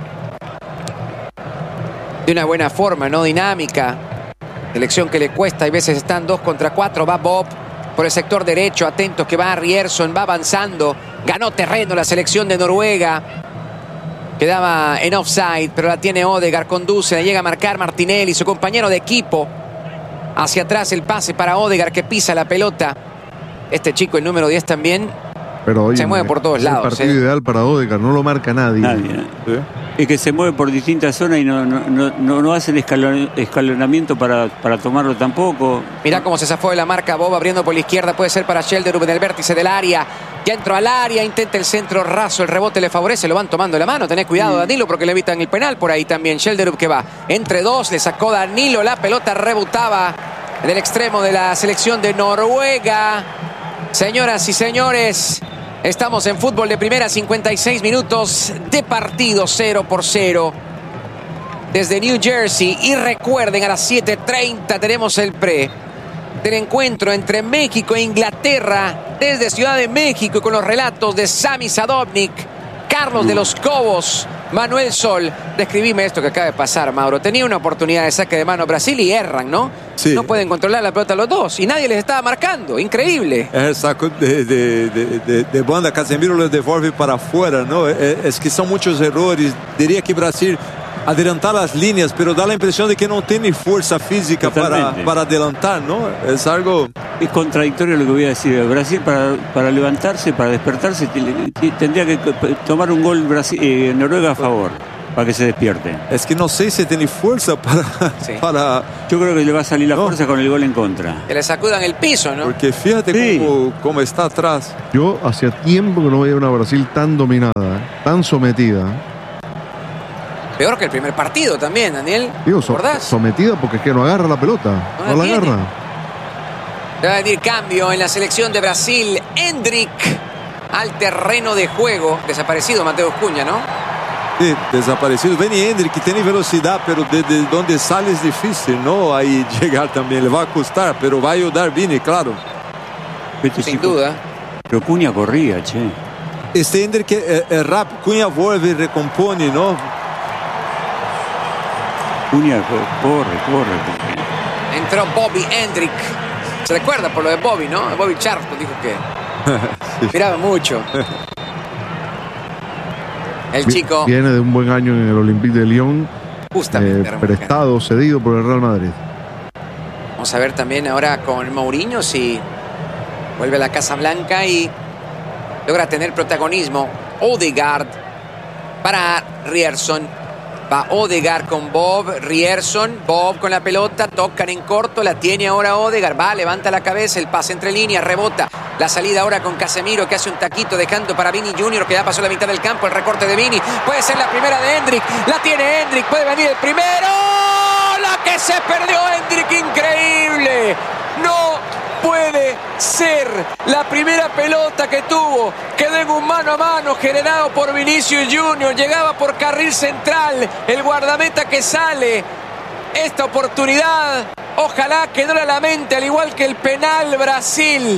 de una buena forma, ¿no? Dinámica. Selección que le cuesta. Hay veces están 2 contra 4. Va Bob por el sector derecho. Atentos que va Rierson. Va avanzando. Ganó terreno la selección de Noruega. Quedaba en offside, pero la tiene Odegaard. Conduce, la llega a marcar Martinelli, su compañero de equipo. Hacia atrás el pase para Odegaard, que pisa la pelota. Este chico, el número 10 también, pero oye, se mueve por todos lados. Es el partido ideal para Odegaard, no lo marca nadie. ¿Sí? Es que se mueve por distintas zonas y no hacen escalonamiento para tomarlo tampoco. Mirá cómo se zafó de la marca Bob, abriendo por la izquierda. Puede ser para Schelderup en el vértice del área. Ya entró al área, intenta el centro raso. El rebote le favorece, lo van tomando la mano. Tenés cuidado, Danilo, porque le evitan el penal por ahí también. Schelderup que va entre 2, le sacó Danilo. La pelota rebotaba en el extremo de la selección de Noruega. Señoras y señores, estamos en Fútbol de Primera, 56 minutos de partido, 0-0 desde New Jersey. Y recuerden, a las 7:30 tenemos el pre del encuentro entre México e Inglaterra desde Ciudad de México, con los relatos de Sami Sadovnik, Carlos de los Cobos, Manuel Sol. Describime esto que acaba de pasar, Mauro. Tenía una oportunidad de saque de mano Brasil y erran, ¿no? Sí. No pueden controlar la pelota los dos y nadie les estaba marcando. Increíble. El saco de banda, Casemiro lo devuelve para afuera, ¿no? Es que son muchos errores. Diría que Brasil adelantar las líneas, pero da la impresión de que no tiene fuerza física para adelantar, ¿no? Es algo... Es contradictorio lo que voy a decir. Brasil para levantarse, para despertarse, tendría que tomar un gol Noruega a favor, para que se despierten. Es que no sé si tiene fuerza para... Yo creo que le va a salir la fuerza con el gol en contra. Que le sacudan el piso, ¿no? Porque fíjate cómo está atrás. Yo hacía tiempo que no veía una Brasil tan dominada, tan sometida. Peor que el primer partido también, Daniel. Digo, sometida porque es que no agarra la pelota. No la agarra. Va a venir cambio en la selección de Brasil. Endrick al terreno de juego. Desaparecido Mateus Cunha, ¿no? Sí, desaparecido. Viene Endrick, que tiene velocidad, pero desde donde sale es difícil, ¿no? Ahí llegar también le va a costar, pero va a ayudar Vini, claro. Sin duda. Pero Cunha corría, che. Este Endrick es rápido. Cunha vuelve y recompone, ¿no? Cunha corre. Entró Bobby Endrick. Se recuerda por lo de Bobby, ¿no? Bobby Charlton dijo que miraba mucho. El chico viene de un buen año en el Olympique de Lyon. Justamente. Prestado, cedido por el Real Madrid. Vamos a ver también ahora con Mourinho si vuelve a la Casa Blanca y logra tener protagonismo. Odegaard para Ryerson. Va Odegaard con Bob, Ryerson, Bob con la pelota, tocan en corto, la tiene ahora Odegaard, va, levanta la cabeza, el pase entre líneas, rebota, la salida ahora con Casemiro que hace un taquito dejando para Vini Junior que ya pasó la mitad del campo, el recorte de Vini, puede ser la primera de Endrick, la tiene Endrick, puede venir el primero, la que se perdió Endrick, increíble, no puede ser. La primera pelota que tuvo quedó en un mano a mano generado por Vinicius Junior. Llegaba por carril central. El guardameta que sale. Esta oportunidad, ojalá que no la lamente, al igual que el penal Brasil.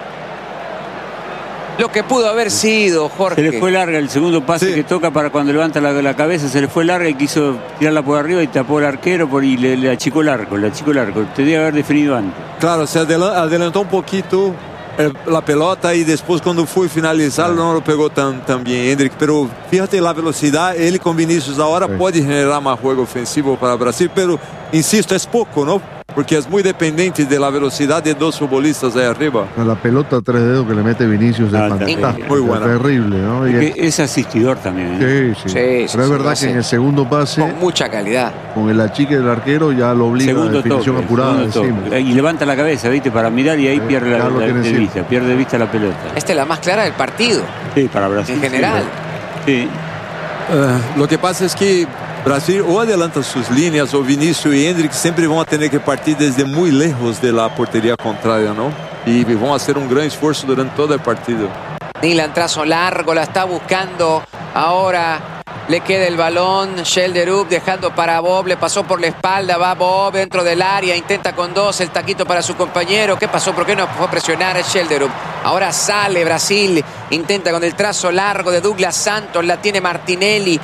Lo que pudo haber sido, Jorge. Se le fue larga el segundo pase que toca para cuando levanta la cabeza. Se le fue larga y quiso tirarla por arriba y tapó el arquero y le achicó el arco. Tendría que haber definido antes. Claro, se adelantó un poquito la pelota y después cuando fue finalizar no lo pegó tan bien Endrick. Pero fíjate la velocidad, él con Vinicius ahora puede generar más juego ofensivo para Brasil, pero insisto, es poco, ¿no? Porque es muy dependiente de la velocidad de dos futbolistas ahí arriba. La pelota 3 dedos que le mete Vinicius es fantástica. Muy buena. Terrible, ¿no? Es asistidor también. Sí. Pero es verdad que en el segundo pase, con mucha calidad, con el achique del arquero ya lo obliga a la definición apurada encima. Y levanta la cabeza, ¿viste? Para mirar y ahí pierde de vista la pelota. Esta es la más clara del partido. Sí, para Brasil. En general. Sí. Lo que pasa es que Brasil o adelanta sus líneas o Vinicius y Endrick siempre van a tener que partir desde muy lejos de la portería contraria, ¿no? Y van a hacer un gran esfuerzo durante todo el partido. Nilan, trazo largo, la está buscando. Ahora le queda el balón. Schelderup dejando para Bob. Le pasó por la espalda. Va Bob dentro del área. Intenta con dos. El taquito para su compañero. ¿Qué pasó? ¿Por qué no fue a presionar a Schelderup? Ahora sale Brasil. Intenta con el trazo largo de Douglas Santos. La tiene Martinelli.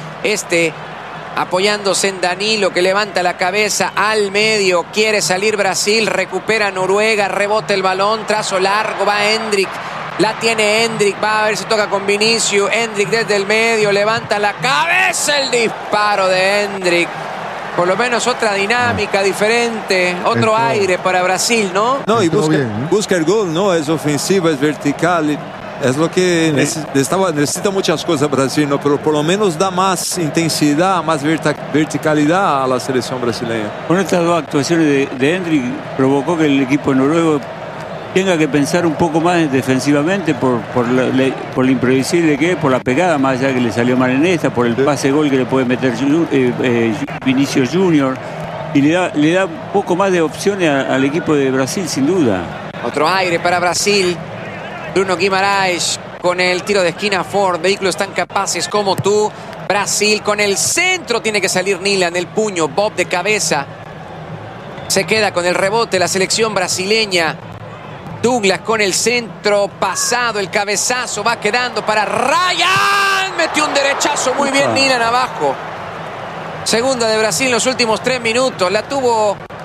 Apoyándose en Danilo que levanta la cabeza al medio, quiere salir Brasil, recupera Noruega, rebota el balón, trazo largo, va Endrick, la tiene Endrick, va a ver si toca con Vinicius, Endrick desde el medio, levanta la cabeza, el disparo de Endrick, por lo menos otra dinámica diferente, otro aire para Brasil, ¿no? No, y busca el gol, ¿no? Es ofensiva, es vertical. Es lo que necesita muchas cosas Brasil, ¿no? Pero por lo menos da más intensidad, más verticalidad a la selección brasileña. Con estas dos actuaciones de Endrick provocó que el equipo noruego tenga que pensar un poco más defensivamente por lo imprevisible que es, por la pegada, más allá que le salió mal en esta, por el pase gol que le puede meter Vinicius Junior, y le da un poco más de opciones al equipo de Brasil, sin duda. Otro aire para Brasil. Bruno Guimaraes con el tiro de esquina Ford. Vehículos tan capaces como tú. Brasil con el centro. Tiene que salir Nilan, el puño. Bob de cabeza. Se queda con el rebote la selección brasileña. Douglas con el centro pasado. El cabezazo va quedando para Ryan. Metió un derechazo muy bien Nilan abajo. Segunda de Brasil en los últimos 3 minutos. La tuvo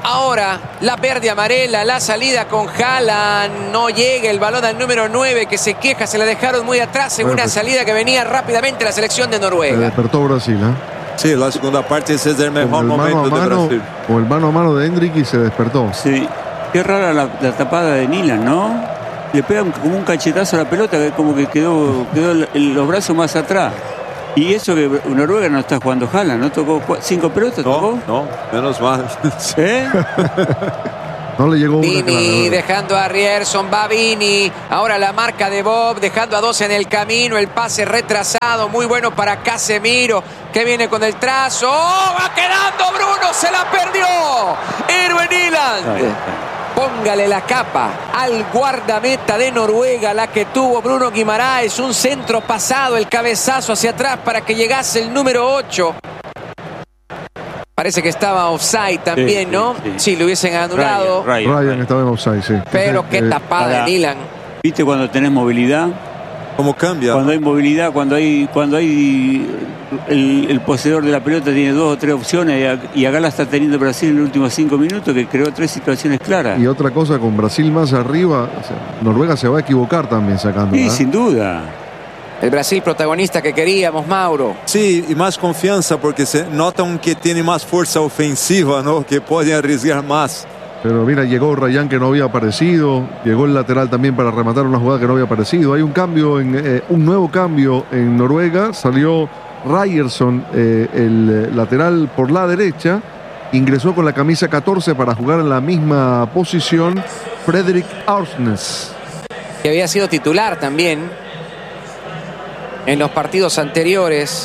Ahora la verde amarela, la salida con Haaland. No llega el balón al número 9 que se queja, se la dejaron muy atrás en una salida que venía rápidamente la selección de Noruega. Se despertó Brasil, ¿eh? Sí, la segunda parte ese es el mejor momento de Brasil. Con el mano a mano de Hendrick y se despertó. Sí, qué rara la tapada de Nilan, ¿no? Le pega como un cachetazo a la pelota, que como que quedó los brazos más atrás. Y eso que Noruega no está jugando Haaland, ¿no? ¿Tocó 5 pelotas? ¿Tocó? No, menos mal. ¿Eh? No le llegó una. Vini dejando a Rierson, va Vini. Ahora la marca de Bob, dejando a 2 en el camino. El pase retrasado, muy bueno para Casemiro, que viene con el trazo. ¡Oh! Va quedando Bruno, se la perdió. Erwin Nyland. Póngale la capa al guardameta de Noruega, la que tuvo Bruno Guimaraes. Un centro pasado, el cabezazo hacia atrás para que llegase el número 8. Parece que estaba offside también, sí, ¿no? Sí, lo hubiesen anulado. Ryan estaba en offside, sí. Pero qué tapada de Nyland. ¿Viste cuando tenés movilidad? ¿Cómo cambia? Cuando hay movilidad, cuando hay el poseedor de la pelota tiene 2 o 3 opciones, y acá la está teniendo Brasil en los últimos 5 minutos, que creó 3 situaciones claras. Y otra cosa, con Brasil más arriba, o sea, Noruega se va a equivocar también sacando. Sí, sin duda. El Brasil protagonista que queríamos, Mauro. Sí, y más confianza porque se notan que tiene más fuerza ofensiva, ¿no? Que pueden arriesgar más. Pero mira, llegó Ryan que no había aparecido, llegó el lateral también para rematar una jugada que no había aparecido. Hay un cambio, un nuevo cambio en Noruega. Salió Ryerson, el lateral por la derecha. Ingresó con la camisa 14 para jugar en la misma posición Fredrik Aursnes, que había sido titular también en los partidos anteriores.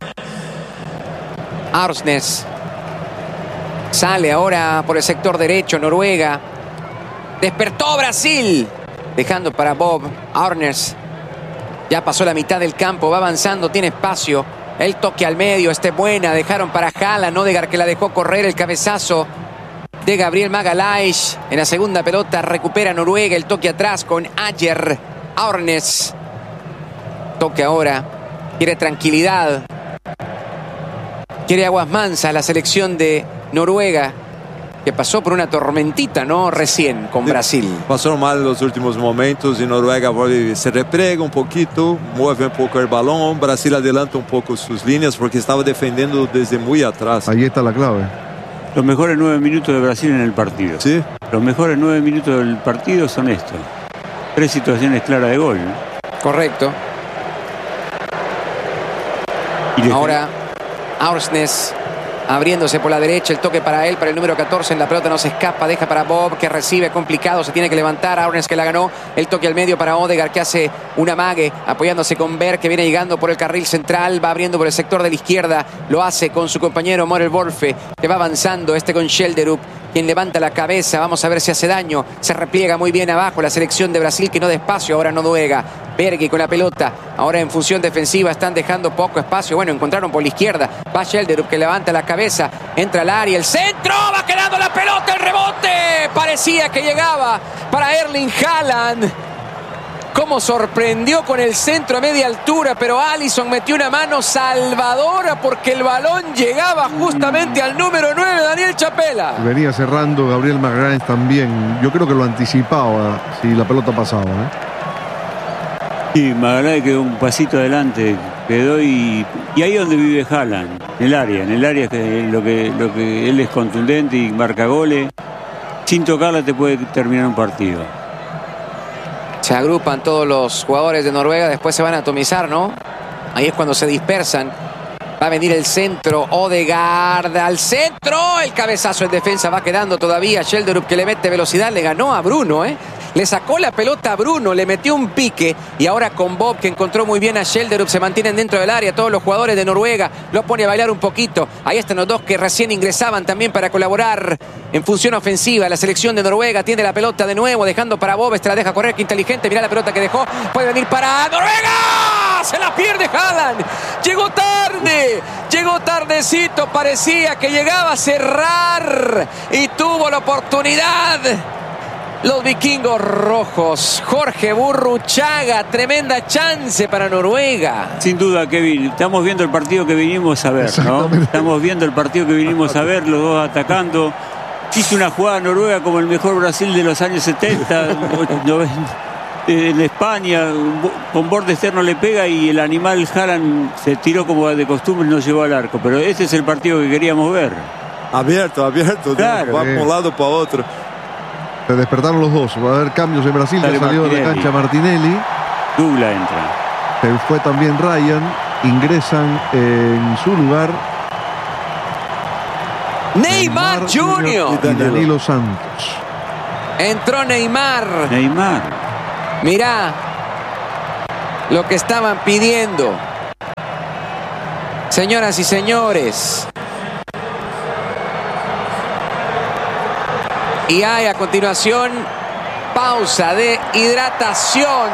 Aursnes sale ahora por el sector derecho. Noruega. Despertó Brasil, dejando para Bob. Aursnes ya pasó la mitad del campo, va avanzando, tiene espacio. El toque al medio, buena. Dejaron para Haaland, Odegaard, que la dejó correr. El cabezazo de Gabriel Magalhaes. En la segunda pelota recupera Noruega. El toque atrás con Ajer. Aursnes. Toque ahora. Quiere tranquilidad. Quiere aguas mansas la selección de Noruega, que pasó por una tormentita, ¿no? Recién con Brasil. Pasaron mal los últimos momentos y Noruega se repliega un poquito, mueve un poco el balón. Brasil adelanta un poco sus líneas porque estaba defendiendo desde muy atrás. Ahí está la clave. Los mejores 9 minutos de Brasil en el partido. Sí. Los mejores 9 minutos del partido son estos. 3 situaciones claras de gol, ¿no? Correcto. Y ahora Aursnes abriéndose por la derecha, el toque para él, para el número 14, en la pelota no se escapa, deja para Bob, que recibe complicado, se tiene que levantar. Aursnes, que la ganó, el toque al medio para Odegaard, que hace un amague, apoyándose con Berg, que viene llegando por el carril central, va abriendo por el sector de la izquierda, lo hace con su compañero Morel Wolfe, que va avanzando, con Schelderup, quien levanta la cabeza. Vamos a ver si hace daño. Se repliega muy bien abajo la selección de Brasil, que no despacio. Ahora Noruega. Berghi con la pelota. Ahora en función defensiva están dejando poco espacio. Bueno, encontraron por la izquierda. Va Schelderup, que levanta la cabeza. Entra al área. El centro. Va quedando la pelota. El rebote. Parecía que llegaba para Erling Haaland. Cómo sorprendió con el centro a media altura, pero Alisson metió una mano salvadora porque el balón llegaba justamente al número 9, Daniel Chapela. Venía cerrando Gabriel Magalhaes también. Yo creo que lo anticipaba si la pelota pasaba, ¿eh? Sí, Magalhaes quedó un pasito adelante, quedó y ahí es donde vive Haaland, en el área que lo que él es contundente y marca goles. Sin tocarla te puede terminar un partido. Se agrupan todos los jugadores de Noruega, después se van a atomizar, ¿no? Ahí es cuando se dispersan. Va a venir el centro, Odegaard al centro, el cabezazo en defensa va quedando todavía. Schelderup, que le mete velocidad, le ganó a Bruno, ¿eh? Le sacó la pelota a Bruno, le metió un pique y ahora con Bob, que encontró muy bien a Schelderup, se mantienen dentro del área. Todos los jugadores de Noruega lo pone a bailar un poquito. Ahí están los dos que recién ingresaban también para colaborar en función ofensiva. La selección de Noruega tiene la pelota de nuevo, dejando para Bob, la deja correr, que inteligente. Mirá la pelota que dejó, puede venir para Noruega. Se la pierde Haaland. Llegó tardecito, parecía que llegaba a cerrar y tuvo la oportunidad. Los vikingos rojos. Jorge Burruchaga, tremenda chance para Noruega. Sin duda, Kevin, estamos viendo el partido que vinimos a ver, ¿no? Estamos viendo el partido que vinimos a ver, los dos atacando. Hizo una jugada Noruega como el mejor Brasil de los años 70, 90, en España, con borde externo le pega y el animal Haaland se tiró como de costumbre y no llegó al arco. Pero ese es el partido que queríamos ver. Abierto, claro. Va por un lado para otro. Se despertaron los dos. Va a haber cambios en Brasil. Ya salió de la cancha Martinelli. Douglas entra. Se fue también Ryan. Ingresan en su lugar Neymar Jr. y Danilo Santos. Entró Neymar. Mirá lo que estaban pidiendo. Señoras y señores. Y hay a continuación pausa de hidratación.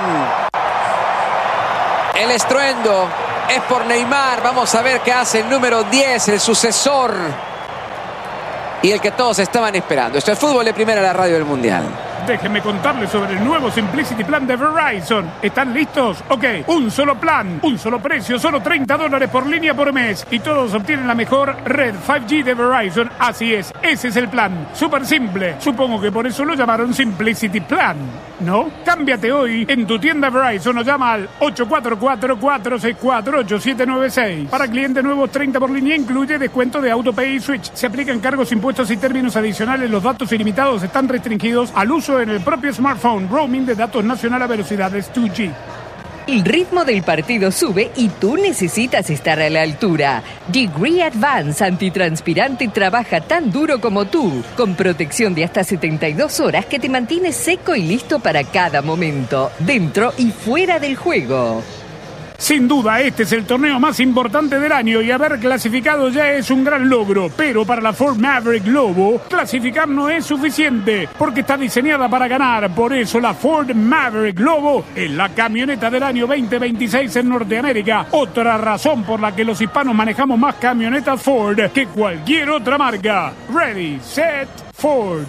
El estruendo es por Neymar. Vamos a ver qué hace el número 10, el sucesor. Y el que todos estaban esperando. Esto es Fútbol de Primera, la radio del Mundial. Déjenme contarles sobre el nuevo Simplicity Plan de Verizon. ¿Están listos? Ok, un solo plan, un solo precio, solo $30 por línea por mes. Y todos obtienen la mejor red 5G de Verizon. Así es, ese es el plan. Súper simple. Supongo que por eso lo llamaron Simplicity Plan, ¿no? Cámbiate hoy en tu tienda Verizon o llama al 844-464-8796. Para clientes nuevos, 30 por línea incluye descuento de AutoPay y Switch. Se aplican cargos, impuestos y términos adicionales. Los datos ilimitados están restringidos al uso en el propio smartphone. Roaming de datos nacional a velocidades 2G. El ritmo del partido sube y tú necesitas estar a la altura. Degree Advance antitranspirante trabaja tan duro como tú, con protección de hasta 72 horas que te mantiene seco y listo para cada momento, dentro y fuera del juego. Sin duda, este es el torneo más importante del año y haber clasificado ya es un gran logro. Pero para la Ford Maverick Globo, clasificar no es suficiente, porque está diseñada para ganar. Por eso la Ford Maverick Globo es la camioneta del año 2026 en Norteamérica. Otra razón por la que los hispanos manejamos más camionetas Ford que cualquier otra marca. Ready, set, Ford.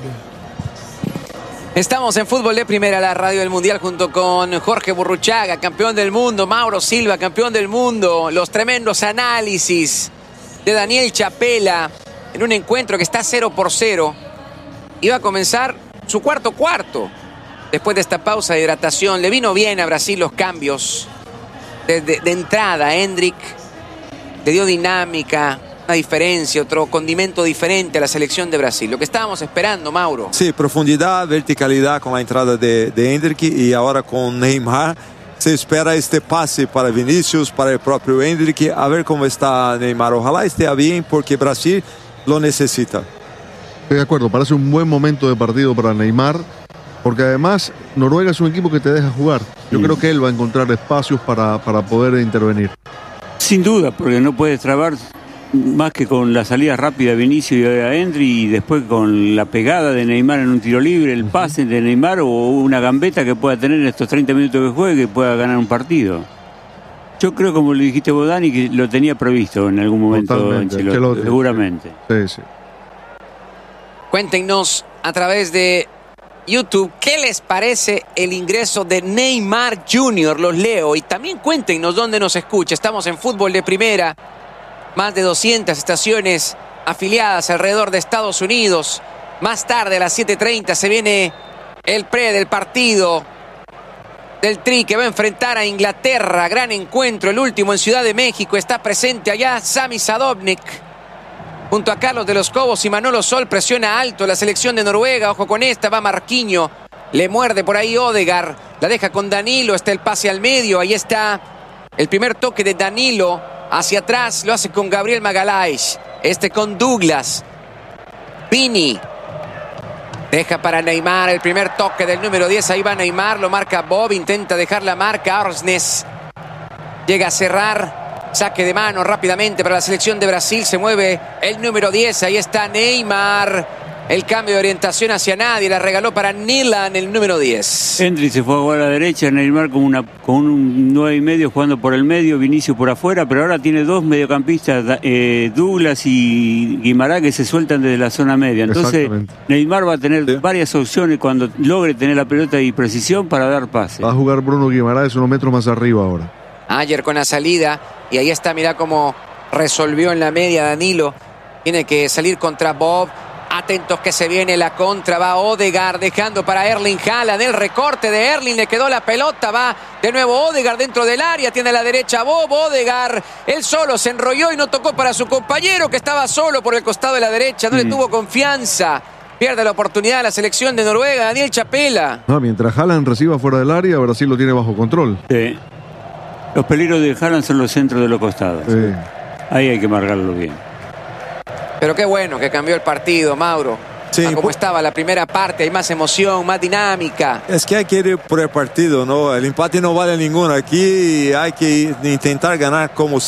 Estamos en Fútbol de Primera, la radio del Mundial, junto con Jorge Burruchaga, campeón del mundo, Mauro Silva, campeón del mundo, los tremendos análisis de Daniel Chapela en un encuentro que está 0-0. Iba a comenzar su cuarto después de esta pausa de hidratación. Le vino bien a Brasil los cambios de entrada. Hendrick le dio dinámica, una diferencia, otro condimento diferente a la selección de Brasil. Lo que estábamos esperando, Mauro. Sí, profundidad, verticalidad con la entrada de Hendrick y ahora con Neymar. Se espera este pase para Vinicius, para el propio Hendrick. A ver cómo está Neymar. Ojalá esté bien porque Brasil lo necesita. Estoy de acuerdo, parece un buen momento de partido para Neymar, porque además Noruega es un equipo que te deja jugar. Yo creo que él va a encontrar espacios para poder intervenir. Sin duda, porque no puedes trabar más que con la salida rápida de Vinicius y a Hendrick, y después con la pegada de Neymar en un tiro libre, el pase de Neymar o una gambeta que pueda tener en estos 30 minutos que juegue, que pueda ganar un partido. Yo creo, como le dijiste vos, Dani, que lo tenía previsto en algún momento Ancelotti, seguramente. Sí. Cuéntenos a través de YouTube qué les parece el ingreso de Neymar Jr. Los leo, y también cuéntenos dónde nos escucha. Estamos en Fútbol de Primera. Más de 200 estaciones afiliadas alrededor de Estados Unidos. Más tarde, a las 7:30, se viene el del partido del Tri, que va a enfrentar a Inglaterra. Gran encuentro, el último en Ciudad de México. Está presente allá Sami Sadovnik, junto a Carlos de los Cobos y Manolo Sol. Presiona alto la selección de Noruega. Ojo con esta, va Marquinhos. Le muerde por ahí Odegaard. La deja con Danilo. Está el pase al medio. Ahí está el primer toque de Danilo. Hacia atrás lo hace con Gabriel Magalhães. Con Douglas. Vini. Deja para Neymar el primer toque del número 10. Ahí va Neymar, lo marca Bob. Intenta dejar la marca. Orsnes llega a cerrar. Saque de mano rápidamente para la selección de Brasil. Se mueve el número 10. Ahí está Neymar. El cambio de orientación hacia nadie. La regaló para Nilan, el número 10. Hendrick se fue a jugar a la derecha. Neymar con un 9,5 jugando por el medio. Vinicius por afuera. Pero ahora tiene dos mediocampistas, Douglas y Guimarães, que se sueltan desde la zona media. Entonces Neymar va a tener varias opciones cuando logre tener la pelota y precisión para dar pase. Va a jugar Bruno Guimarães unos metros más arriba ahora. Ayer con la salida. Y ahí está, mirá cómo resolvió en la media Danilo. Tiene que salir contra Bob. Atentos que se viene la contra, va Odegaard dejando para Erling Haaland, el recorte de Erling, le quedó la pelota, va de nuevo Odegaard dentro del área, tiene a la derecha Bob, Odegaard, él solo se enrolló y no tocó para su compañero que estaba solo por el costado de la derecha, no le tuvo confianza, pierde la oportunidad la selección de Noruega, Daniel Chapela. No, mientras Haaland reciba fuera del área, Brasil lo tiene bajo control. Sí. Los peligros de Haaland son los centros de los costados. Sí. Ahí hay que marcarlo bien. Pero qué bueno que cambió el partido, Mauro. Sí, como estaba la primera parte, hay más emoción, más dinámica. Es que hay que ir por el partido, ¿no? El empate no vale ninguno. Aquí hay que intentar ganar como